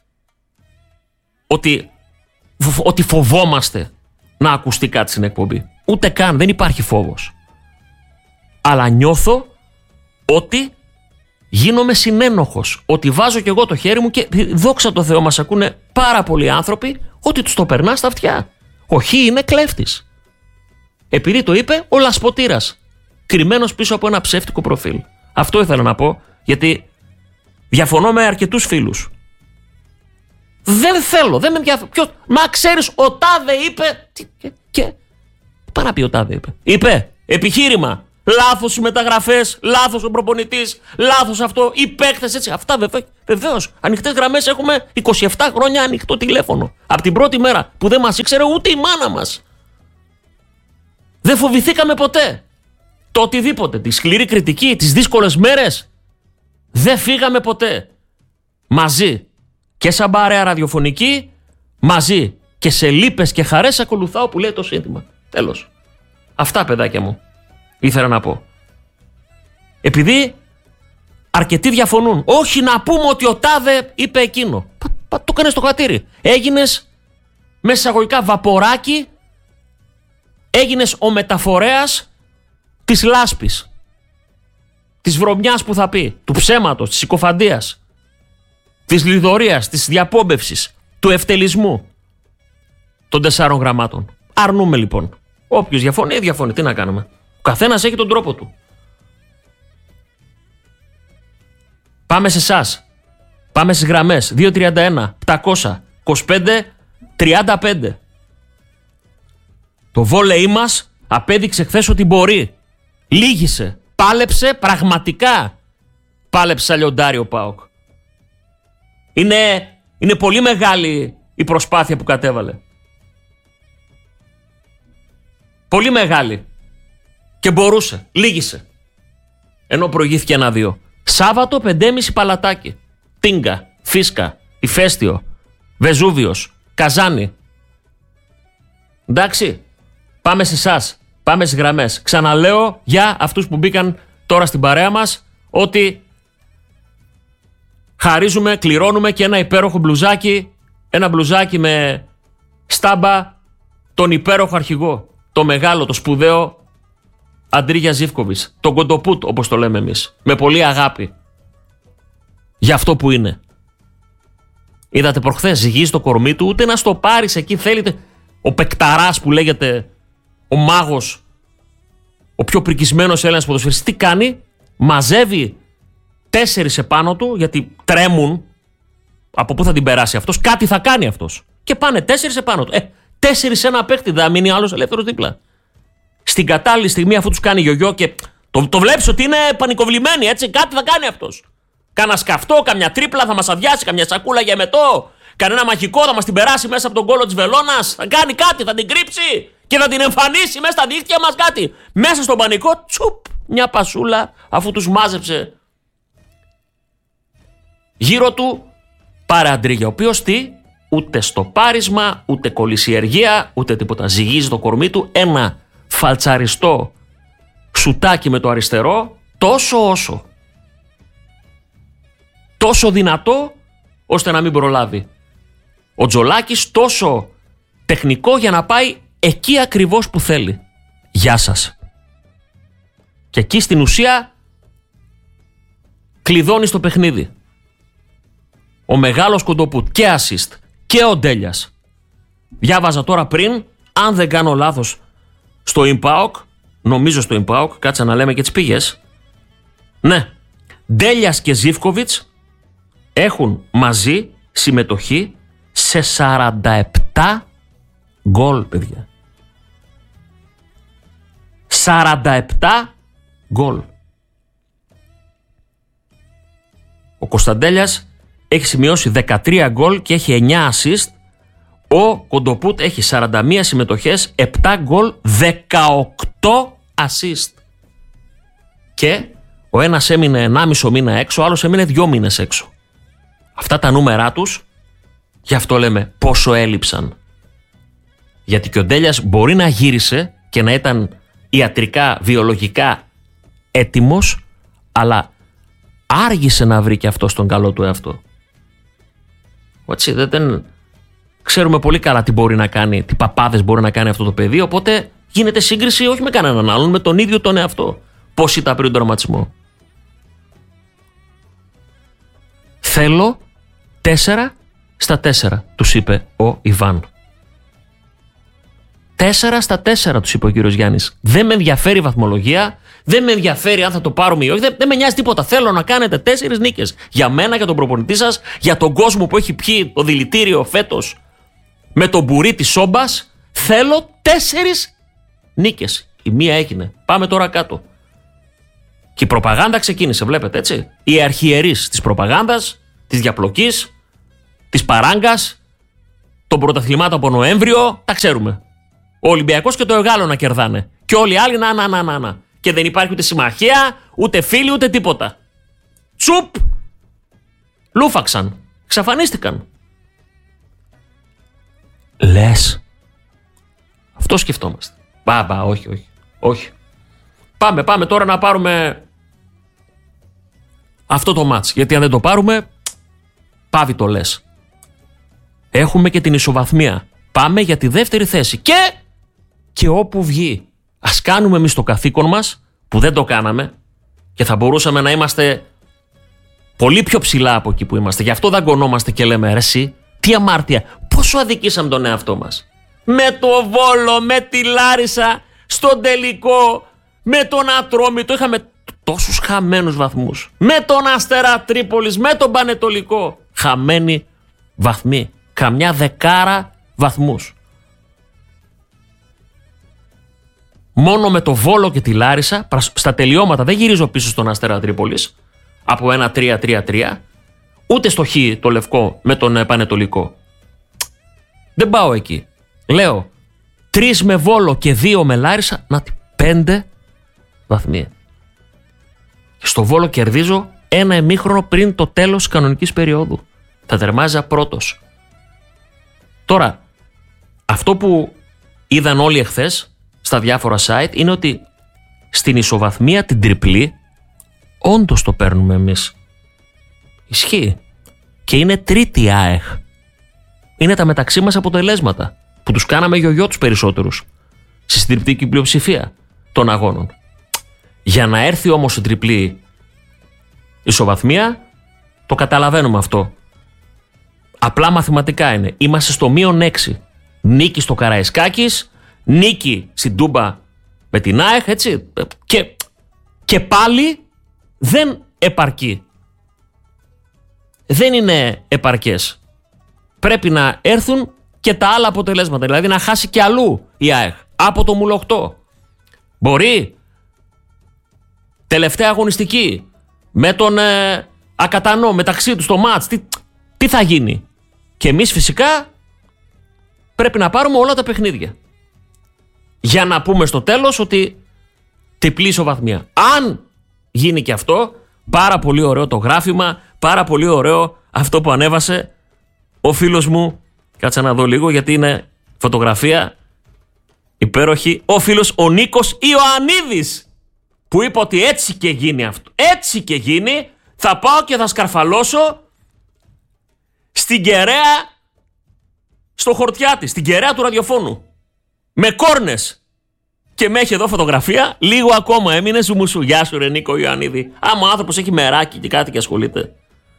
ότι φοβόμαστε να ακουστεί κάτι στην εκπομπή. Ούτε καν, δεν υπάρχει φόβος. Αλλά νιώθω ότι γίνομαι συνένοχος. Ότι βάζω κι εγώ το χέρι μου και δόξα τω Θεώ μας ακούνε πάρα πολλοί άνθρωποι, ότι τους το περνά στα αυτιά. Ο Χ είναι κλέφτης. Επειδή το είπε ο Λασποτήρας, κρυμμένος πίσω από ένα ψεύτικο προφίλ. Αυτό ήθελα να πω, γιατί διαφωνώ με αρκετούς φίλους. Δεν θέλω, δεν με ενδιαφέρει. Μα ξέρεις, ο τάδε είπε. Και. Παρά πει ο τάδε είπε. Είπε, επιχείρημα. Λάθος οι μεταγραφές, λάθος ο προπονητής, λάθος αυτό, οι παίκτες έτσι. Αυτά βεβαίως. Ανοιχτές γραμμές έχουμε 27 χρόνια ανοιχτό τηλέφωνο. Από την πρώτη μέρα που δεν μας ήξερε ούτε η μάνα μας. Δεν φοβηθήκαμε ποτέ. Το οτιδήποτε, τη σκληρή κριτική, τις δύσκολες μέρες. Δεν φύγαμε ποτέ. Μαζί και σαν παρέα ραδιοφωνική, μαζί και σε λύπες και χαρές ακολουθάω που λέει το σύνθημα. Τέλος. Αυτά, παιδάκια μου, ήθελα να πω. Επειδή αρκετοί διαφωνούν. Όχι να πούμε ότι ο τάδε είπε εκείνο. Το έκανες στο χατήρι. Έγινες μέσα εισαγωγικά βαποράκι. Έγινες ο μεταφορέας της λάσπης. Της βρωμιάς που θα πει. Του ψέματος, της συκοφαντίας. Της λιδωρίας, της διαπόμπευσης. Του ευτελισμού. Των 4 γραμμάτων. Αρνούμε λοιπόν. Όποιος διαφωνεί, διαφωνεί. Τι να κάνουμε. Ο καθένας έχει τον τρόπο του. Πάμε σε εσάς. Πάμε στις γραμμές. 231, 700, 25, 35. Το βόλεϊ μας απέδειξε χθες ότι μπορεί. Λύγησε. Πάλεψε πραγματικά. Πάλεψε σαν λιοντάρι ο ΠΑΟΚ. Είναι πολύ μεγάλη η προσπάθεια που κατέβαλε. Πολύ μεγάλη. Και μπορούσε. Λύγησε. Ενώ προηγήθηκε 1-2. Σάββατο 5,5 Παλατάκι. Τίνγκα, Φίσκα, Ηφαίστειο, Βεζούβιος, Καζάνι. Εντάξει. Πάμε σε εσάς. Πάμε στις γραμμές. Ξαναλέω για αυτούς που μπήκαν τώρα στην παρέα μας ότι χαρίζουμε, κληρώνουμε και ένα υπέροχο μπλουζάκι. Ένα μπλουζάκι με στάμπα τον υπέροχο αρχηγό. Το μεγάλο, το σπουδαίο Αντρίγια Ζίβκοβιτς. Τον Κοντοπούτ, όπως το λέμε εμείς. Με πολύ αγάπη. Για αυτό που είναι. Είδατε προχθές, ζυγίζει το κορμί του, ούτε να στο πάρεις εκεί θέλετε. Ο παικταράς που λέγεται, ο μάγος, ο πιο πρικισμένος Έλληνας ποδοσφαιριστής, τι κάνει? Μαζεύει 4 επάνω του, γιατί τρέμουν. Από πού θα την περάσει αυτός? Κάτι θα κάνει αυτός. Και πάνε 4 επάνω του. 4 σε ένα παίχτη, δεν μείνει άλλος ελεύθερος δίπλα. Στην κατάλληλη στιγμή, αφού τους κάνει γιογιό και το βλέπεις ότι είναι πανικοβλημένοι, έτσι, κάτι θα κάνει αυτός. Κάνα σκαυτό, καμιά τρίπλα θα μας αδειάσει, καμιά σακούλα για μετό, κανένα μαγικό θα μας την περάσει μέσα από τον κόλο της βελόνας. Θα κάνει κάτι, θα την κρύψει και θα την εμφανίσει μέσα στα δίχτυα μας κάτι. Μέσα στον πανικό, τσουπ, μια πασούλα, αφού τους μάζεψε γύρω του, πάρε Αντρίγια, ο οποίος τι? Ούτε στο πάρισμα, ούτε κολυσιεργία, ούτε τίποτα. Ζυγίζει το κορμί του, ένα φαλτσαριστό σουτάκι με το αριστερό, τόσο δυνατό ώστε να μην προλάβει. Ο Τζολάκης τόσο τεχνικό για να πάει εκεί ακριβώς που θέλει. Γεια σας. Και εκεί στην ουσία κλειδώνει στο παιχνίδι. Ο μεγάλος Κοντοπούτ και assist και ο Ντέλιας. Διάβαζα τώρα πριν, αν δεν κάνω λάθος, στο ΙΜΠΑΟΚ, νομίζω στο ΙΜΠΑΟΚ, κάτσε να λέμε και τις πήγες. Ναι, Ντέλιας και Ζίβκοβιτς έχουν μαζί συμμετοχή σε 47 γκολ, παιδιά. 47 γκολ. Ο Κωνσταντέλιας έχει σημειώσει 13 γκολ και έχει 9 assist. Ο Κοντοπούτ έχει 41 συμμετοχές, 7 γκολ, 18 assist. Και ο ένας έμεινε 1,5 μήνα έξω, ο άλλος έμεινε 2 μήνες έξω. Αυτά τα νούμερά τους, γι' αυτό λέμε πόσο έλειψαν. Γιατί και ο Ντέλιας μπορεί να γύρισε και να ήταν ιατρικά, βιολογικά έτοιμος, αλλά άργησε να βρει και αυτό τον καλό του εαυτό. Έτσι, δεν ξέρουμε πολύ καλά τι μπορεί να κάνει, τι παπάδες μπορεί να κάνει αυτό το παιδί, οπότε γίνεται σύγκριση όχι με κανέναν άλλον, με τον ίδιο τον εαυτό. Πώς ήταν πριν τον τραυματισμό. Θέλω 4 στα 4, τους είπε ο Ιβάν. 4 στα 4, τους είπε ο κύριος Γιάννης. Δεν με ενδιαφέρει η βαθμολογία, δεν με ενδιαφέρει αν θα το πάρουμε ή όχι, δεν με νοιάζει τίποτα. Θέλω να κάνετε 4 νίκες. Για μένα, για τον προπονητή σας, για τον κόσμο που έχει πιει το δηλητήριο φέτος με τον μπουρί της σόμπας. Θέλω 4 νίκες. Η μία έγινε. Πάμε τώρα κάτω. Και η προπαγάνδα ξεκίνησε, βλέπετε έτσι. Οι αρχιερείς της προπαγάνδας, της διαπλοκής, της παράγκας, των πρωταθλημάτων από Νοέμβριο, τα ξέρουμε. Ο Ολυμπιακός και το Εγάλο να κερδάνε. Και όλοι οι άλλοι να. Και δεν υπάρχει ούτε συμμαχία, ούτε φίλοι, ούτε τίποτα. Τσουπ! Λούφαξαν. Εξαφανίστηκαν. Λες. Αυτό σκεφτόμαστε. Μπαμπα, όχι. Πάμε τώρα να πάρουμε αυτό το μάτς. Γιατί αν δεν το πάρουμε, πάβει το λες. Έχουμε και την ισοβαθμία. Πάμε για τη δεύτερη θέση. Και όπου βγει. Ας κάνουμε εμείς το καθήκον μας, που δεν το κάναμε, και θα μπορούσαμε να είμαστε πολύ πιο ψηλά από εκεί που είμαστε. Γι' αυτό δαγκωνόμαστε και λέμε, ρε εσύ, τι αμάρτια, πόσο αδικήσαμε τον εαυτό μας. Με το Βόλο, με τη Λάρισα, στον τελικό, με τον Ατρόμητο, είχαμε τόσους χαμένους βαθμούς. Με τον Αστέρα Τρίπολης, με τον Πανετολικό. Χαμένοι βαθμοί. Καμιά 10 βαθμούς. Μόνο με το Βόλο και τη Λάρισα, στα τελειώματα δεν γυρίζω πίσω στον Αστέρα Τρίπολης, από ένα 3-3-3, ούτε στο Χ το Λευκό με τον Πανετολικό. Δεν πάω εκεί. Λέω 3 με Βόλο και 2 με Λάρισα, να 5 βαθμοί. Και στο Βόλο κερδίζω ένα ημίχρονο πριν το τέλος κανονικής περίοδου. Θα τερμάζα πρώτος. Τώρα, αυτό που είδαν όλοι εχθές στα διάφορα site είναι ότι στην ισοβαθμία την τριπλή όντως το παίρνουμε εμείς. Ισχύει. Και είναι τρίτη ΑΕΧ. Είναι τα μεταξύ μας αποτελέσματα που τους κάναμε γιογιό τους περισσότερους στη συντριπτική πλειοψηφία των αγώνων. Για να έρθει όμως η τριπλή ισοβαθμία, το καταλαβαίνουμε αυτό. Απλά μαθηματικά είναι. Είμαστε στο -6. Νίκη στο Καραϊσκάκης, νίκη στην Τούμπα με την ΑΕΧ, έτσι. Και πάλι δεν επαρκεί. Δεν είναι επαρκές. Πρέπει να έρθουν και τα άλλα αποτελέσματα. Δηλαδή να χάσει και αλλού η ΑΕΧ. Από το Μουλοχτό. Μπορεί. Τελευταία αγωνιστική. Με τον Ακατανό μεταξύ τους στο μάτς. Τι θα γίνει. Και εμείς φυσικά πρέπει να πάρουμε όλα τα παιχνίδια. Για να πούμε στο τέλος ότι τριπλή ισοβαθμία. Αν γίνει και αυτό, πάρα πολύ ωραίο το γράφημα, πάρα πολύ ωραίο αυτό που ανέβασε ο φίλος μου. Κάτσε να δω λίγο γιατί είναι φωτογραφία υπέροχη. Ο φίλος ο Νίκος Ιωαννίδης, που είπε ότι έτσι και γίνει αυτό. Έτσι και γίνει, θα πάω και θα σκαρφαλώσω στην κεραία στο Χορτιάτη, στην κεραία του ραδιοφώνου. Με κόρνες. Και με έχει εδώ φωτογραφία, λίγο ακόμα έμεινε ζουμουσού. Γεια σου ρε Νίκο Ιωαννίδη. Άμα ο άνθρωπος έχει μεράκι και κάτι και ασχολείται.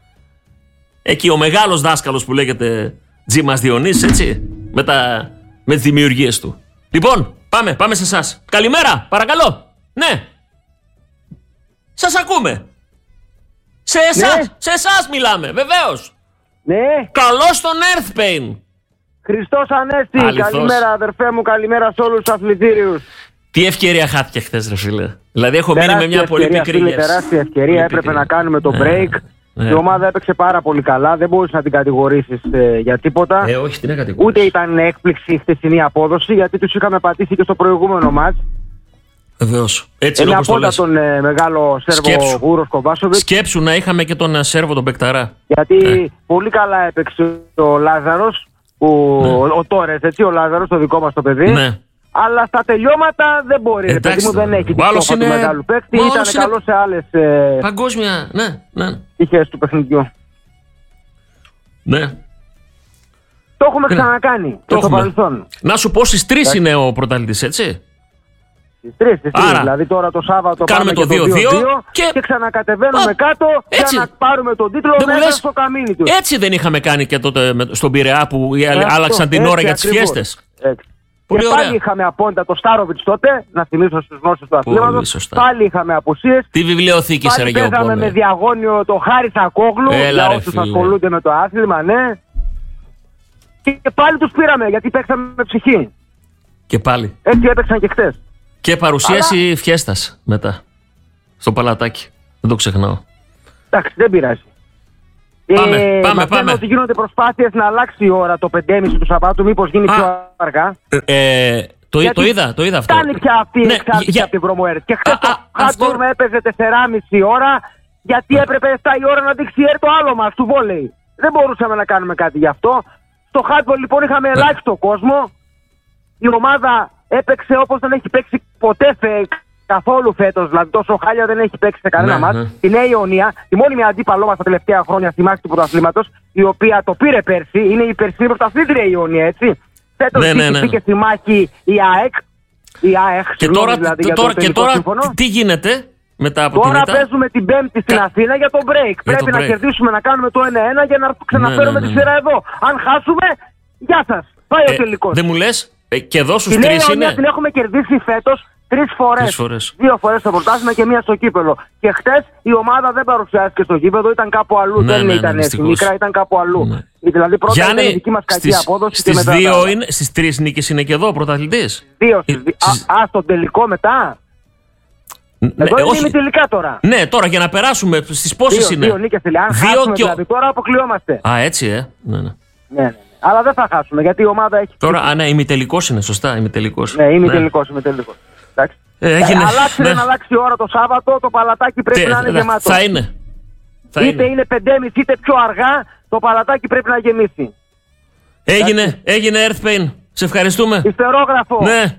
Εκεί ο μεγάλος δάσκαλος που λέγεται Τζίμας Διονύσης, έτσι, με τις δημιουργίες του. Λοιπόν, πάμε σε εσάς. Καλημέρα, παρακαλώ. Ναι. Σας ακούμε. Σε εσάς μιλάμε, βεβαίως. Ναι. Καλώς τον Earth Pain. Χριστός Ανέστη. Αληθώς. Καλημέρα αδερφέ μου, καλημέρα σε όλους τους αθλητήριους. Τι ευκαιρία χάθηκε χθες ρε φίλε. Δηλαδή έχω μείνει με μια πολύ μικρή γεύση. Τεράστια ευκαιρία, έπρεπε να κάνουμε το break. Ναι. Η ομάδα έπαιξε πάρα πολύ καλά, δεν μπορούσε να την κατηγορήσεις για τίποτα. Όχι, την κατηγορήσει. Ούτε ήταν έκπληξη η χθεσινή απόδοση, γιατί τους είχαμε πατήσει και στο προηγούμενο μάτς. Βεβαίως. Έτσι Ένα όπως το από λες. τον μεγάλο Σέρβο Γούρος Κοβάσοβιτς. Σκέψου να είχαμε και τον Σέρβο τον Μπεκταρά. Γιατί πολύ καλά έπαιξε ο Λάζαρος, ο Τόρες, έτσι, ο Λάζαρος, το δικό μας το παιδί. Ναι. Αλλά στα τελειώματα δεν μπορεί. Ρε παιδί μου, δεν έχει την κόφα του μεγάλου παίκτη. Ήταν καλό σε άλλες παγκόσμια, ναι. τυχές του παιχνιδιού. Ναι. Το έχουμε ξανακάνει και στο παρελθόν. Να σου πω στις 3 είναι ο πρωταθλητής, έτσι. Στις 3. Δηλαδή τώρα το Σάββατο κάνουμε πάμε το 2-2 και ξανακατεβαίνουμε κάτω έτσι. για να πάρουμε τον τίτλο μέσα στο καμίνι του. Έτσι δεν είχαμε κάνει και τότε στον Πειραιά που άλλαξαν την ώρα για τις φιέστες. Και πάλι είχαμε απόντα το Στάροβιτς τότε, να θυμίσω στους γνώστες του αθλήματος. Πάλι είχαμε απουσίες. Τι βιβλιοθήκη σε Ρεγιόπολη. Πάλι παίζαμε με διαγώνιο το Χάρη Θακόγλου, για όσους ασχολούνται με το άθλημα, ναι. Και πάλι τους πήραμε γιατί παίξαμε με ψυχή. Και πάλι. Έτσι έπαιξαν και χτες. Και παρουσίαση φιέστας μετά. Στο Παλατάκι. Δεν το ξεχνάω. Εντάξει, δεν πειράζει. Πάμε. Ότι γίνονται προσπάθειες να αλλάξει η ώρα το 5.30 του Σαββάτου, μήπως γίνει πιο αργά. Το είδα αυτό. Κάνει πια αυτή η εξάρτηση από την Βρωμοέρ. Και χθες το Χάντορ με έπαιζε 4,5 ώρα, γιατί έπρεπε 7 η ώρα να δείξει το άλλο μας του βόλεϊ. Δεν μπορούσαμε να κάνουμε κάτι γι' αυτό. Στο Χάντορ λοιπόν είχαμε ελάχιστο κόσμο. Η ομάδα έπαιξε όπως δεν έχει παίξει ποτέ καθόλου φέτος. Δηλαδή τόσο χάλια δεν έχει παίξει σε κανένα μάτς. Η Νέα Ιωνία, η μόνιμη αντίπαλό μας τα τελευταία χρόνια στη μάχη του πρωταθλήματος, η οποία το πήρε πέρσι, είναι η περσινή πρωταθλήτρια η Ιωνία, έτσι. Φέτος μπήκε στη μάχη η ΑΕΚ. Και τώρα τι γίνεται μετά από τώρα παίζουμε την Πέμπτη στην Αθήνα για το break. Πρέπει να κερδίσουμε, να κάνουμε το 1-1 για να ξαναφέρουμε τη σειρά εδώ. Αν χάσουμε, γεια σας. Πάει ο τελικός. Δεν μου λες, και εδώ στους 3 είναι. Η Νέα την έχουμε κερδίσει φέτος 3 φορές. 2 φορές στο πρωτάθλημα και 1 στο κύπελο. Και χτες η ομάδα δεν παρουσιάστηκε στο γήπεδο, ήταν κάπου αλλού. Δεν ήταν έτσι μικρά, ήταν κάπου αλλού. Δηλαδή πρώτα ήταν η δική μας κακή απόδοση. Στις 3 νίκες είναι και εδώ ο πρωταθλητής. 2. Στο τελικό μετά. Εδώ είναι ημιτελικά τώρα. Ναι, τώρα για να περάσουμε στις πόσες είναι. 2 νίκες τελικά. Αν χάσουμε δηλαδή τώρα αποκλειόμαστε. Έτσι Ναι. Αλλά δεν θα χάσουμε γιατί η ομάδα έχει. Τώρα, ναι, ημιτελικός είναι, σωστά. Ημιτελικός. Ναι, ημιτελικός. Αλλάξει δεν αλλάξει η ώρα το Σάββατο, το Παλατάκι πρέπει να είναι γεμάτο. Θα είναι. Είτε είναι 5.30 είτε πιο αργά, το Παλατάκι πρέπει να γεμίσει. Έγινε Earth Pain. Σε ευχαριστούμε. Ιστερόγραφο. Ναι.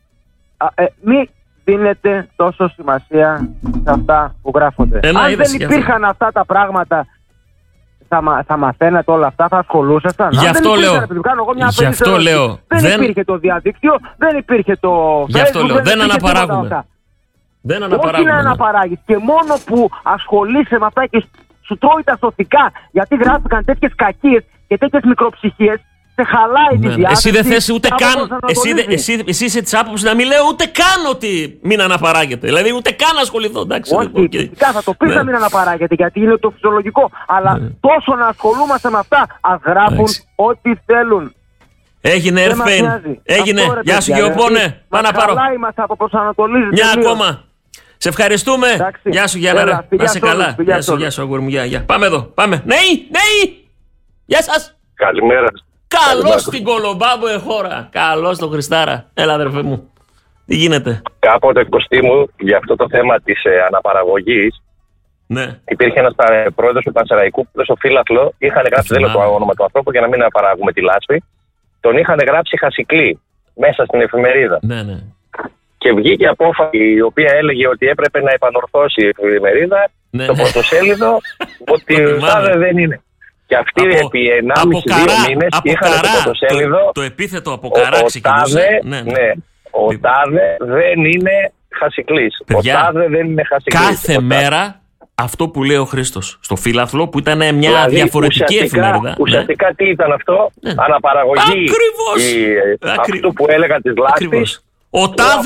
Μη δίνετε τόσο σημασία σε αυτά που γράφονται. Αν δεν υπήρχαν αυτά τα πράγματα, θα μαθαίνατε όλα αυτά, θα ασχολούσασταν. Γι' αυτό λέω. Δεν υπήρχε το διαδίκτυο, δεν υπήρχε το Facebook. Γι' αυτό λέω. Δεν αναπαράγουμε. Όχι να αναπαράγεις. Και μόνο που ασχολείσαι με αυτά και σου τρώει τα σωθικά, γιατί γράφηκαν τέτοιες κακίες και τέτοιες μικροψυχίες, σε χαλάει τη διάθεση. Εσύ δεν θες ούτε καν. Εσύ είσαι της άποψης να μην λέω ούτε καν ότι μην αναπαράγεται. Δηλαδή ούτε καν ασχοληθώ. Εντάξει, όχι, φυσικά θα το πεις να μην αναπαράγεται γιατί είναι το φυσιολογικό. Αλλά τόσο να ασχολούμαστε με αυτά, ας γράφουν ό,τι θέλουν. Έγινε Earth Pain. Έγινε. Γεια σου Γεωπόνε. Πάω να πάρω. Μια ακόμα. Σε ευχαριστούμε. Γεια σου Γιάννα. Να είσαι καλά. Γεια σου αγόρι μου. Πάμε εδώ. Πάμε. Ναι. Γεια σας. Καλημέρα. Καλώς στην Κολομπάμπο χώρα. Καλώς τον Χριστάρα. Έλα αδερφέ μου. Τι γίνεται. Κάποτε Κωστή μου για αυτό το θέμα της αναπαραγωγής υπήρχε ένας πρόεδρος του Πανσεραϊκού που στο φύλαθλο είχαν γράψει, δεν λέω το όνομα του ανθρώπου για να μην αναπαράγουμε τη λάσπη, τον είχαν γράψει Χασικλή μέσα στην εφημερίδα. Ναι. Και βγήκε απόφαση η οποία έλεγε ότι έπρεπε να επανορθώσει η εφημερίδα το πρωτοσέλιδο ότι τάδε δεν είναι. Και αυτοί επί 1,5-2 μήνες είχαν το πρωτοσέλιδο. Το επίθετο από καρά ξεκινούσε. Ο τάδε δεν είναι Χασικλής. Ο τάδε δεν είναι Χασικλής. Κάθε μέρα αυτό που λέει ο Χρήστος στο φύλαθλο που ήταν μια διαφορετική εφημερίδα. Ουσιαστικά τι ήταν αυτό? Αναπαραγωγή αυτού που έλεγαν της λάσπης. Ο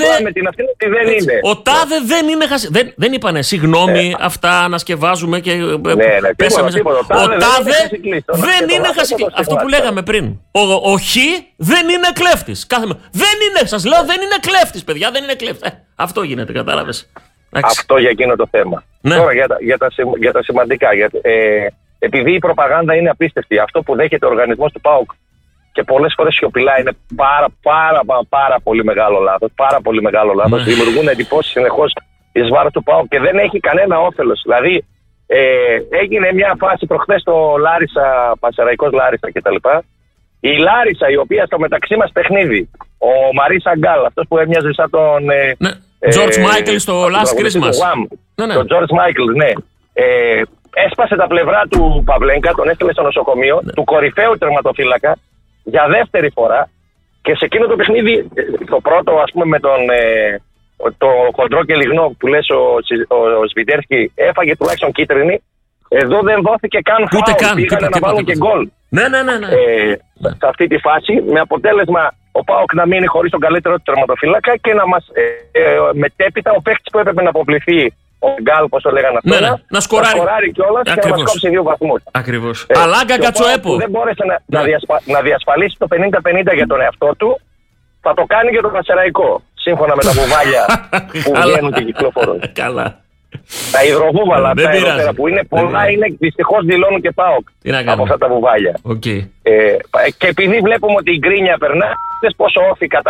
τάδε δεν είναι Χασικλής. Δεν είπανε συγγνώμη αυτά ανασκευάζουμε και πέσαμε. Ο τάδε δεν είναι Χασικλής. Αυτό που λέγαμε πριν. Ο Χ δεν είναι κλέφτης. Δεν είναι, σας λέω, δεν είναι κλέφτης, παιδιά. Δεν είναι κλέφτης. Αυτό γίνεται, κατάλαβες. Αυτό για εκείνο το θέμα. Τώρα για τα σημαντικά. Επειδή η προπαγάνδα είναι απίστευτη, αυτό που δέχεται ο οργανισμός του ΠΑΟΚ και πολλές φορές σιωπηλά είναι πάρα πολύ μεγάλο λάθος. Πάρα πολύ μεγάλο λάθος. Δημιουργούν εντυπώσεις συνεχώς εις βάρος του ΠΑΟΚ και δεν έχει κανένα όφελος. Δηλαδή έγινε μια φάση προχθές στο Λάρισα, Πανσεραϊκός Λάρισα κτλ. Η Λάρισα, η οποία στο μεταξύ μας παιχνίδι, ο Μαρίσα Γκάλ, αυτός που έμοιαζε σαν τον George Michael στο Last Christmas. Τον George Michael, ναι. Έσπασε τα πλευρά του Παυλένκα, τον έστειλε στο νοσοκομείο, του κορυφαίου τερματοφύλακα, για δεύτερη φορά. Και σε εκείνο το παιχνίδι, το πρώτο, ας πούμε, με το χοντρό και λιγνό που λες ο Σβιντέρσκι, έφαγε τουλάχιστον κίτρινη. Εδώ δεν δόθηκε καν φάουλ, πήγανε να βάλουν και γκολ. Ναι. Σε αυτή τη φάση, με αποτέλεσμα ο ΠΑΟΚ να μείνει χωρίς τον καλύτερο του τερματοφύλακα και να μας μετέπειτα ο παίκτης που έπρεπε να αποπληθεί, ο Γκάλ, πώς το λέγανε αυτό, να σκοράρει κιόλας και να μας κόψει 2 βαθμούς. Ακριβώς. Αλάγκα Κατσοέπο. Δεν μπόρεσε να διασφαλίσει το 50-50 για τον εαυτό του, θα το κάνει για τον Πανσεραϊκό. Σύμφωνα με τα βουβάλια που βγαίνουν και κυκλοφορούν. Καλά. Τα υδροβούβαλα, τα αερότερα που είναι πολλά, είναι δυστυχώς δηλώνουν και ΠΑΟΚ από αυτά τα βουβάλια. Okay. Και επειδή βλέπουμε ότι η γκρίνια περνά, πόσο όφη